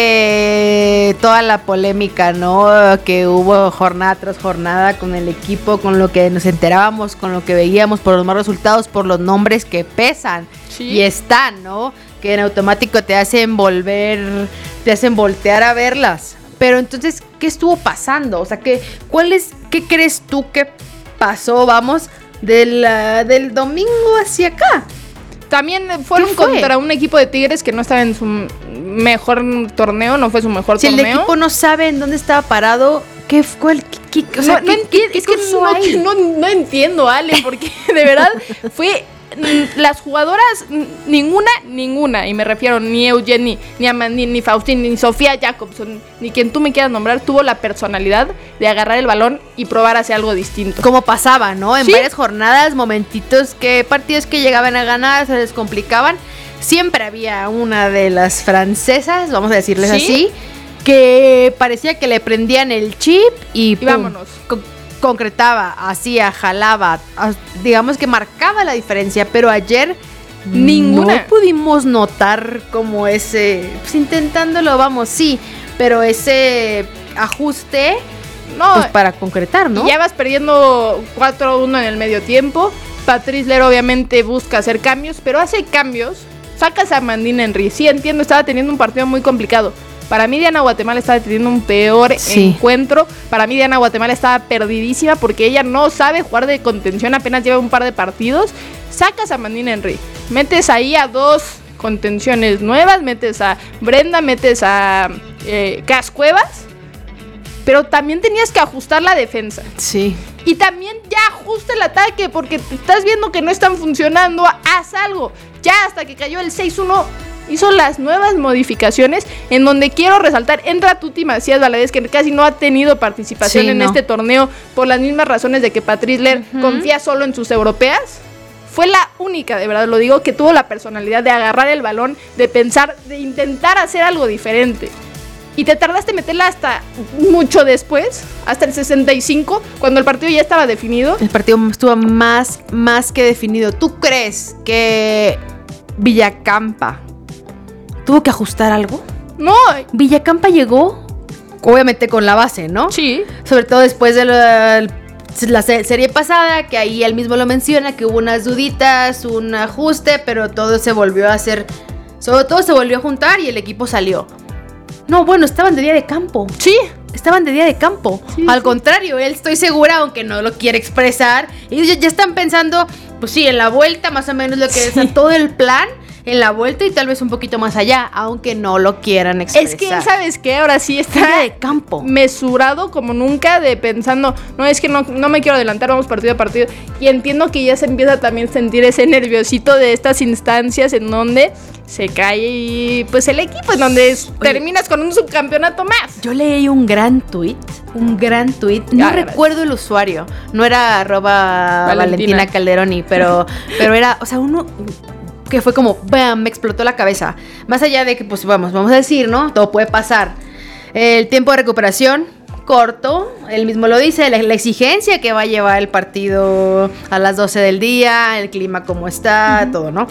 que toda la polémica, ¿no? Que hubo jornada tras jornada con el equipo, con lo que nos enterábamos, con lo que veíamos, por los malos resultados, por los nombres que pesan sí. y están, ¿no? Que en automático te hacen volver, te hacen voltear a verlas. Pero entonces, ¿qué estuvo pasando? O sea, ¿qué, cuál es, ¿qué crees tú que pasó, vamos, del, uh, del domingo hacia acá?
También fueron fue? contra un equipo de Tigres que no estaba en su mejor torneo, no fue su mejor
si
torneo.
Si el equipo no sabe en dónde estaba parado, ¿qué fue el qué, qué, o sea,
no, no
¿qué,
enti- qué, es que no, no, no entiendo, Ale, porque de verdad fue las jugadoras, ninguna, ninguna, y me refiero ni Eugenie, ni Amandine, ni Faustín, ni Sofía Jacobson, ni quien tú me quieras nombrar, tuvo la personalidad de agarrar el balón y probar hacer algo distinto.
Como pasaba, ¿no? En
¿Sí?
varias jornadas, momentitos que partidos que llegaban a ganar se les complicaban. Siempre había una de las francesas, vamos a decirles ¿Sí? así, que parecía que le prendían el chip y,
y
pum,
vámonos.
Con, concretaba, hacía, jalaba, digamos que marcaba la diferencia, pero ayer ninguna no pudimos notar como ese, pues intentándolo, vamos, sí, pero ese ajuste No, pues para concretar, ¿no?
Y ya vas perdiendo cuatro a uno en el medio tiempo. Patrice Ler obviamente busca hacer cambios, pero hace cambios. Sacas a Amandine Henry. Sí, entiendo, estaba teniendo un partido muy complicado. Para mí Diana Guatemala estaba teniendo un peor sí. encuentro. Para mí Diana Guatemala estaba perdidísima porque ella no sabe jugar de contención, apenas lleva un par de partidos. Sacas a Amandine Henry. Metes ahí a dos contenciones nuevas, metes a Brenda, metes a eh, Cas Cuevas. Pero también tenías que ajustar la defensa.
Sí.
Y también ya ajusta el ataque, porque te estás viendo que no están funcionando, haz algo. Ya hasta que cayó el seis uno, hizo las nuevas modificaciones, en donde quiero resaltar, entra Tuti Macías Valadez, que casi no ha tenido participación sí, en no. este torneo, por las mismas razones de que Patrice Ler uh-huh. confía solo en sus europeas. Fue la única, de verdad lo digo, que tuvo la personalidad de agarrar el balón, de pensar, de intentar hacer algo diferente. Y te tardaste en meterla hasta mucho después, hasta el sesenta y cinco, cuando el partido ya estaba definido.
El partido estuvo más, más que definido. ¿Tú crees que Villacampa tuvo que ajustar algo?
No.
Villacampa llegó, obviamente con la base, ¿no?
Sí.
Sobre todo después de la, la serie pasada, que ahí él mismo lo menciona, que hubo unas duditas, un ajuste, pero todo se volvió a hacer, sobre todo se volvió a juntar y el equipo salió. No, bueno, estaban de día de campo.
Sí.
Estaban de día de campo. Sí, Al sí. contrario, él estoy segura, aunque no lo quiere expresar. Ellos ya, ya están pensando, pues sí, en la vuelta, más o menos lo que sí. es todo el plan. En la vuelta y tal vez un poquito más allá, aunque no lo quieran expresar.
Es que, ¿sabes qué? Ahora sí está
de campo.
mesurado como nunca, de pensando, no, es que no, no me quiero adelantar, vamos partido a partido. Y entiendo que ya se empieza también a sentir ese nerviosito de estas instancias en donde se cae y pues el equipo, en donde Oye, terminas con un subcampeonato más.
Yo leí un gran tuit, un gran tuit, no ah, recuerdo gracias. el usuario, no era arroba Valentina, Valentina Calderoni, pero, pero era, o sea, uno... que fue como, bam, me explotó la cabeza. Más allá de que, pues vamos, vamos a decir, ¿no? Todo puede pasar. El tiempo de recuperación, corto, él mismo lo dice, la, la exigencia que va a llevar el partido a las doce del día, el clima como está, uh-huh. todo, ¿no?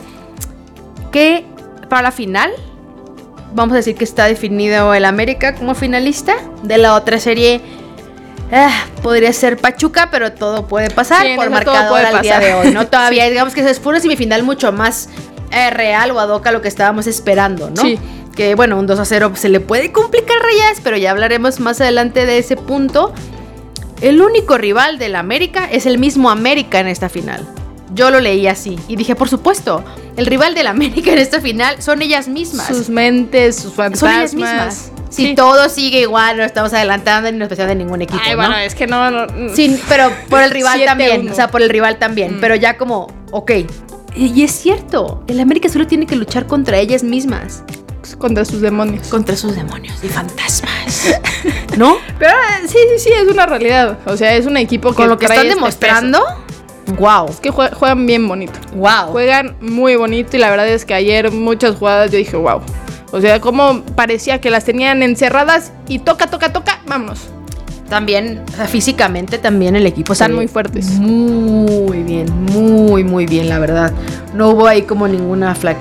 Que para la final, vamos a decir que está definido el América como finalista. De la otra serie, eh, podría ser Pachuca, pero todo puede pasar sí, por marcador al pasar. día de hoy, ¿no? Todavía, sí. digamos que es una semifinal mucho más eh, real o ad hoc a lo que estábamos esperando, ¿no?
Sí.
Que bueno, un dos a cero se le puede complicar Reyes, pero ya hablaremos más adelante de ese punto. El único rival del América es el mismo América en esta final. Yo lo leí así y dije, por supuesto, el rival del América en esta final son ellas mismas.
Sus mentes, sus fantasmas.
Son ellas mismas. Si sí. todo sigue igual, no estamos adelantando ni nos especial de ningún equipo,
Ay,
¿no?
bueno, es que no... no
sí, pero por el rival también, uno. O sea, por el rival también, mm. pero ya como, ok. Y es cierto, el América solo tiene que luchar contra ellas mismas.
Contra sus demonios.
Contra sus demonios y fantasmas. ¿No?
Pero sí, sí, sí, es una realidad. O sea, es un equipo que
con lo que están demostrando... Wow.
Es que juegan bien bonito.
Wow.
Juegan muy bonito y la verdad es que ayer muchas jugadas yo dije wow. O sea, como parecía que las tenían encerradas y toca, toca, toca, vámonos.
También, o sea, físicamente también el equipo
están muy fuertes.
Muy bien, muy, muy bien, la verdad. No hubo ahí como ninguna fla...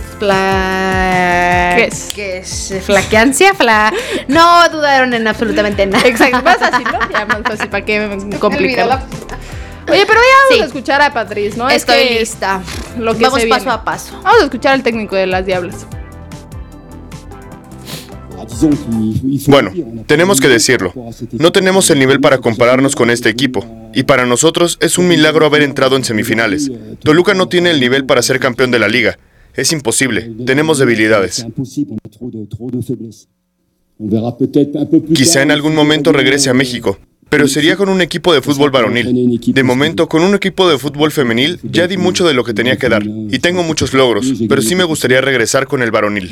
Fla...
¿Qué es?
¿Qué es? ¿Flaqueancia? Fla... No dudaron en absolutamente nada.
Exacto, más así, ¿no? Ya más fácil, ¿para qué complicar? Oye, pero ya vamos sí. a escuchar a Patrice, ¿no?
Estoy
es que
lista.
Lo que
vamos
se
paso
viene.
a paso.
Vamos a escuchar al técnico de las Diablas.
Bueno, tenemos que decirlo. No tenemos el nivel para compararnos con este equipo. Y para nosotros es un milagro haber entrado en semifinales. Toluca no tiene el nivel para ser campeón de la liga. Es imposible. Tenemos debilidades. Quizá en algún momento regrese a México. Pero sería con un equipo de fútbol varonil. De momento, con un equipo de fútbol femenil, ya di mucho de lo que tenía que dar. Y tengo muchos logros, pero sí me gustaría regresar con el varonil.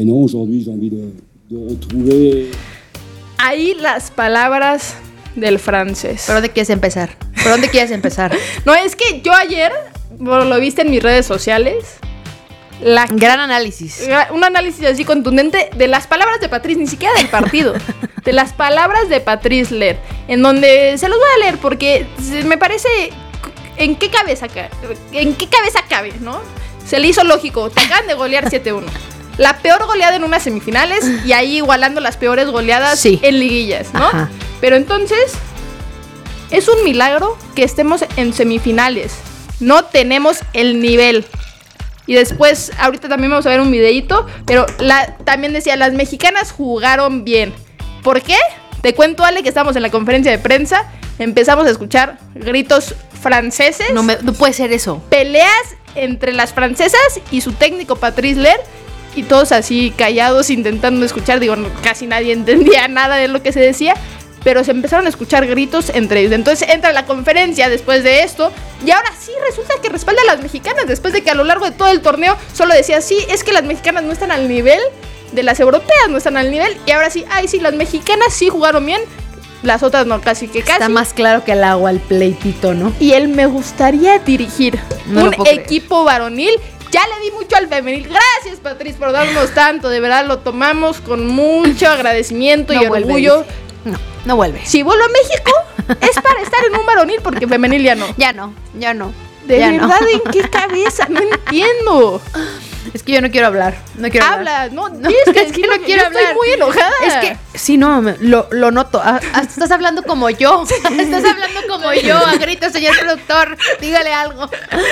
Ahí las palabras del francés.
¿Por dónde quieres empezar? ¿Por dónde quieres empezar?
No, es que yo ayer, lo viste en mis redes sociales...
La gran análisis.
Un análisis así contundente de las palabras de Patrice, ni siquiera del partido. De las palabras de Patrice Ler. En donde se los voy a leer porque me parece... ¿En qué cabeza cabe? ¿En qué cabeza cabe, no? Se le hizo lógico. Te acaban de golear siete uno. La peor goleada en unas semifinales y ahí igualando las peores goleadas sí. en liguillas, ¿no? Ajá. Pero entonces, es un milagro que estemos en semifinales. No tenemos el nivel. Y después, ahorita también vamos a ver un videíto, pero la, también decía, las mexicanas jugaron bien. ¿Por qué? Te cuento, Ale, que estamos en la conferencia de prensa, empezamos a escuchar gritos franceses.
No, me, no puede ser eso.
Peleas entre las francesas y su técnico Patrice Ler, y todos así callados intentando escuchar. Digo, no, casi nadie entendía nada de lo que se decía, pero se empezaron a escuchar gritos entre ellos. Entonces entra la conferencia después de esto, y ahora sí resulta que respalda a las mexicanas, después de que a lo largo de todo el torneo solo decía, sí, es que las mexicanas no están al nivel de las europeas, no están al nivel, y ahora sí, ay sí, las mexicanas sí jugaron bien, las otras no, casi que casi.
Está más claro que el agua el pleitito, ¿no?
Y él me gustaría dirigir
no
un equipo varonil. Ya le di mucho al femenil. Gracias, Patrice, por darnos tanto. De verdad lo tomamos con mucho agradecimiento
no
y
vuelve,
orgullo.
No, no vuelve.
Si vuelvo a México, es para estar en un varonil, porque femenil ya no.
Ya no, ya no.
De
ya
verdad, no. ¿En qué cabeza? No entiendo.
Es que yo no quiero hablar. No quiero
Habla,
hablar.
no, no es que,
es que no
yo
quiero hablar.
Estoy muy enojada.
Es que, sí, no, lo, lo noto. Ah, estás hablando como yo. Estás hablando como yo. A gritos, señor productor. Dígale algo.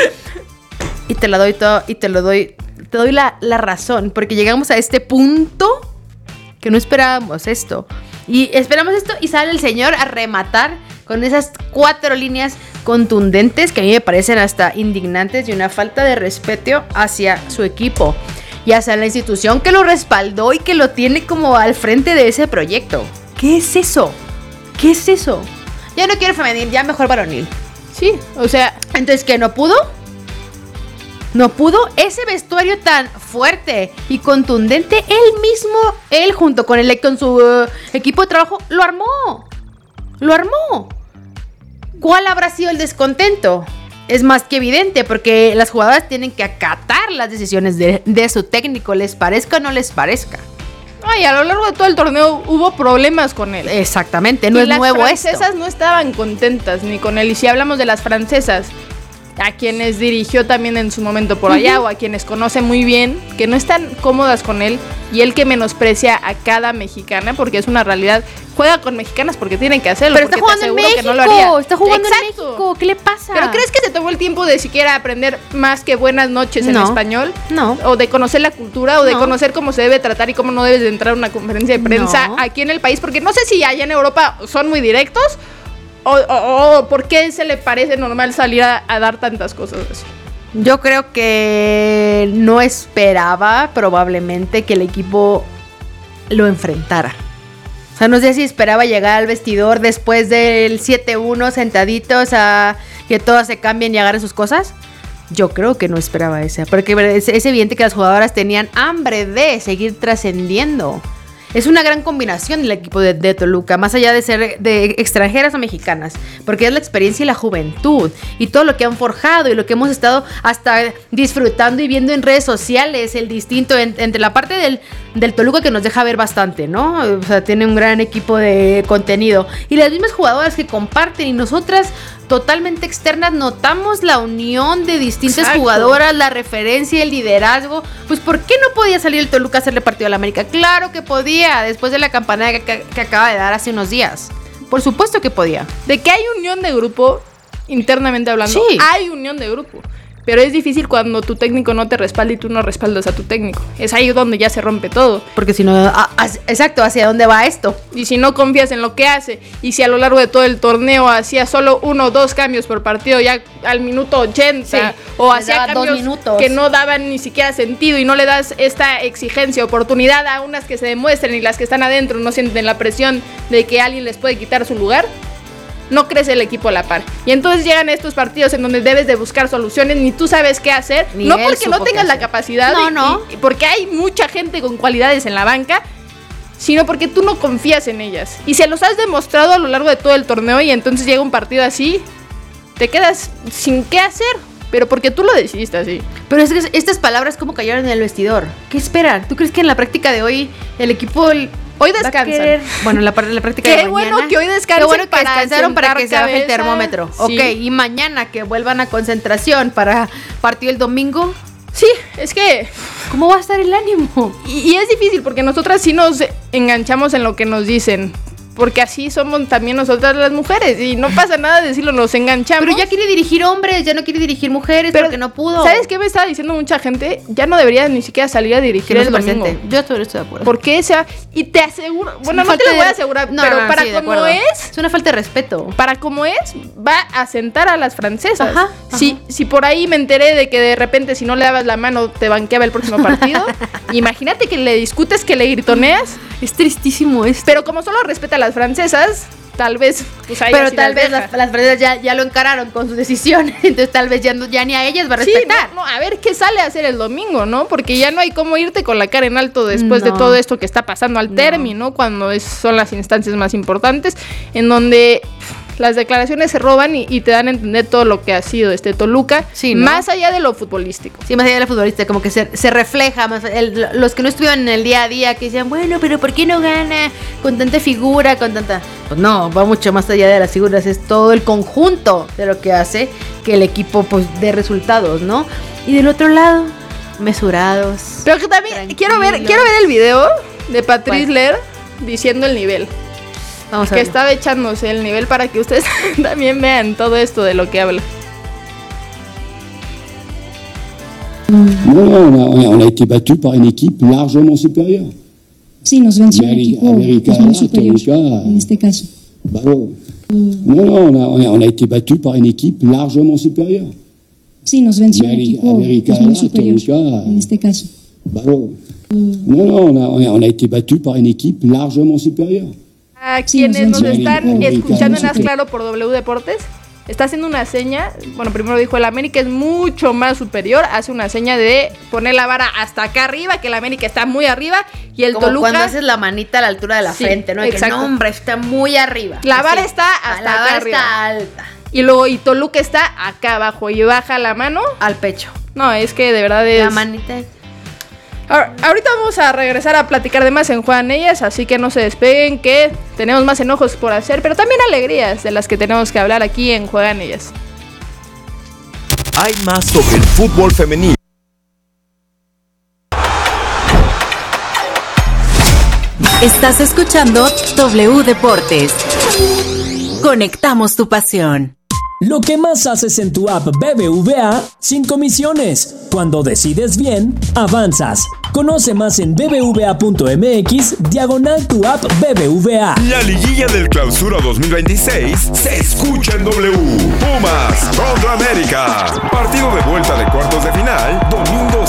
Y te la doy todo, y te lo doy, te doy la, la razón, porque llegamos a este punto que no esperábamos esto. Y esperamos esto y sale el señor a rematar con esas cuatro líneas contundentes que a mí me parecen hasta indignantes y una falta de respeto hacia su equipo y hacia la institución que lo respaldó y que lo tiene como al frente de ese proyecto. ¿Qué es eso? ¿Qué es eso? Ya no quiero femenil, ya mejor varonil.
Sí, o sea,
entonces ¿qué? ¿No pudo? No pudo. Ese vestuario tan fuerte y contundente, él mismo, él junto con el con su uh, equipo de trabajo, lo armó. Lo armó. ¿Cuál habrá sido el descontento? Es más que evidente, porque las jugadoras tienen que acatar las decisiones de, de su técnico, les parezca o no les parezca.
Ay, a lo largo de todo el torneo hubo problemas con él.
Exactamente, no
y
es nuevo esto.
Las francesas no estaban contentas ni con él. Y si hablamos de las francesas, a quienes dirigió también en su momento por allá, uh-huh, o a quienes conoce muy bien, que no están cómodas con él, y él que menosprecia a cada mexicana, porque es una realidad, juega con mexicanas porque tienen que hacerlo.
Pero está jugando en México,
que no lo haría.
Está jugando
Exacto.
en México, ¿qué le pasa?
¿Pero crees que se tomó el tiempo de siquiera aprender más que buenas noches en
no.
español?
No.
O de conocer la cultura, o de
no.
conocer cómo se debe tratar y cómo no debes de entrar a una conferencia de prensa
no.
aquí en el país, porque no sé si allá en Europa son muy directos, o, o, o por qué se le parece normal salir a, a dar tantas cosas así.
Yo creo que no esperaba probablemente que el equipo lo enfrentara. O sea, no sé si esperaba llegar al vestidor después del siete uno sentaditos a que todas se cambien y agarren sus cosas. Yo creo que no esperaba eso, porque es, es evidente que las jugadoras tenían hambre de seguir trascendiendo. Es una gran combinación el equipo de, de Toluca, más allá de ser de extranjeras o mexicanas, porque es la experiencia y la juventud y todo lo que han forjado y lo que hemos estado hasta disfrutando y viendo en redes sociales, el distinto en, entre la parte del, del Toluca, que nos deja ver bastante, ¿no? O sea, tiene un gran equipo de contenido y las mismas jugadoras que comparten, y nosotras totalmente externas notamos la unión de distintas Exacto. jugadoras, la referencia, el liderazgo. Pues ¿por qué no podía salir el Toluca a hacerle partido a la América? Claro que podía, después de la campanada que, que, que acaba de dar hace unos días. Por supuesto que podía.
De que hay unión de grupo, internamente hablando,
sí.
hay unión de grupo. Pero es difícil cuando tu técnico no te respalda y tú no respaldas a tu técnico. Es ahí donde ya se rompe todo.
Porque si no, a, a, exacto, ¿hacia dónde va esto?
Y si no confías en lo que hace, y si a lo largo de todo el torneo hacía solo uno o dos cambios por partido ya al minuto ochenta, sí, o hacía cambios que no daban ni siquiera sentido, y no le das esta exigencia, oportunidad a unas que se demuestren, y las que están adentro no sienten la presión de que alguien les puede quitar su lugar, no crece el equipo a la par. Y entonces llegan estos partidos en donde debes de buscar soluciones, ni tú sabes qué hacer, ni no porque no tengas la capacidad,
no,
y,
no.
Y, y porque hay mucha gente con cualidades en la banca, sino porque tú no confías en ellas. Y se los has demostrado a lo largo de todo el torneo, y entonces llega un partido así, te quedas sin qué hacer, pero porque tú lo decidiste así.
Pero es que estas palabras, ¿cómo cayeron en el vestidor? ¿Qué esperan? ¿Tú crees que en la práctica de hoy el equipo... El
Hoy descansan.
Bueno, la, la práctica
Qué
de mañana.
Qué bueno que hoy descansen.
Qué bueno que
para
descansaron para que se baje el termómetro.
Sí.
Ok, y mañana que vuelvan a concentración para partido el domingo.
Sí, es que...
¿Cómo va a estar el ánimo?
Y, y es difícil porque nosotras sí nos enganchamos en lo que nos dicen. porque así somos también nosotras las mujeres y no pasa nada de decirlo, nos enganchamos.
Pero ya quiere dirigir hombres, ya no quiere dirigir mujeres, pero porque no pudo.
¿Sabes qué me estaba diciendo mucha gente? Ya no debería ni siquiera salir a dirigir
no
el domingo.
Presente. Yo estoy, estoy de acuerdo.
¿Por qué se va? Y te aseguro, bueno, no te lo voy a asegurar,
no,
pero
no, no,
para
sí,
como es,
es una falta de respeto.
Para como es, va a sentar a las francesas.
Ajá, ajá.
Si, si por ahí me enteré de que de repente si no le dabas la mano te banqueaba el próximo partido, imagínate que le discutes, que le gritoneas.
Es tristísimo esto.
Pero como solo respeta a las francesas, tal vez pues ahí
pero tal vez las, las francesas ya, ya lo encararon con sus decisiones, entonces tal vez ya, no, ya ni a ellas va a respetar.
Sí, no, no, a ver qué sale a hacer el domingo, ¿no? Porque ya no hay cómo irte con la cara en alto después no. de todo esto que está pasando al no. término, cuando es, son las instancias más importantes, en donde las declaraciones se roban y, y te dan a entender todo lo que ha sido este Toluca, sí, ¿no? Más allá de lo futbolístico.
Sí, más allá de lo futbolístico, como que se, se refleja más el, los que no estuvieron en el día a día, que decían, bueno, pero ¿por qué no gana con tanta figura, con tanta...? Pues no, va mucho más allá de las figuras, es todo el conjunto de lo que hace que el equipo pues dé resultados, ¿no? Y del otro lado, mesurados.
Pero que también quiero ver, quiero ver el video de Patrice Ler diciendo el nivel. Vamos a que ver. Estaba echándose el nivel para que ustedes también vean todo esto de lo que habla.
No, on a, on a été battu par une équipe largement supérieure.
Sí, nos venció un equipo
América,
muy superior
Toluca,
en este caso.
Bravo. No, no, on a, on a, on a été battu par une équipe largement supérieure.
Sí, nos venció un equipo
América,
muy superior
Toluca,
en este caso.
Bravo. No, no, on a, on a, on a été battu par une équipe largement supérieure.
A quienes nos están escuchando en Haz Claro por W Deportes, está haciendo una seña, bueno, primero dijo el América es mucho más superior, hace una seña de poner la vara hasta acá arriba, que el América está muy arriba, y el
como
Toluca...
cuando haces la manita a la altura de la sí, frente, ¿no?
Exacto.
Que no, hombre, está muy arriba.
La vara está hasta
la
acá
vara
arriba.
está alta.
Y luego, y Toluca está acá abajo, y baja la mano...
al pecho.
No, es que de verdad es...
La manita...
Ahorita vamos a regresar a platicar de más en Juegan Ellas, así que no se despeguen, que tenemos más enojos por hacer, pero también alegrías de las que tenemos que hablar aquí en Juegan Ellas.
Hay más sobre el fútbol femenino.
Estás escuchando W Deportes. Conectamos tu pasión.
Lo que más haces en tu app B B V A sin comisiones. Cuando decides bien, avanzas. Conoce más en bbva.mx diagonal tu app B B V A.
La liguilla del Clausura dos mil veintiséis se escucha en W. Pumas contra América. Partido de vuelta de cuartos de final, domingo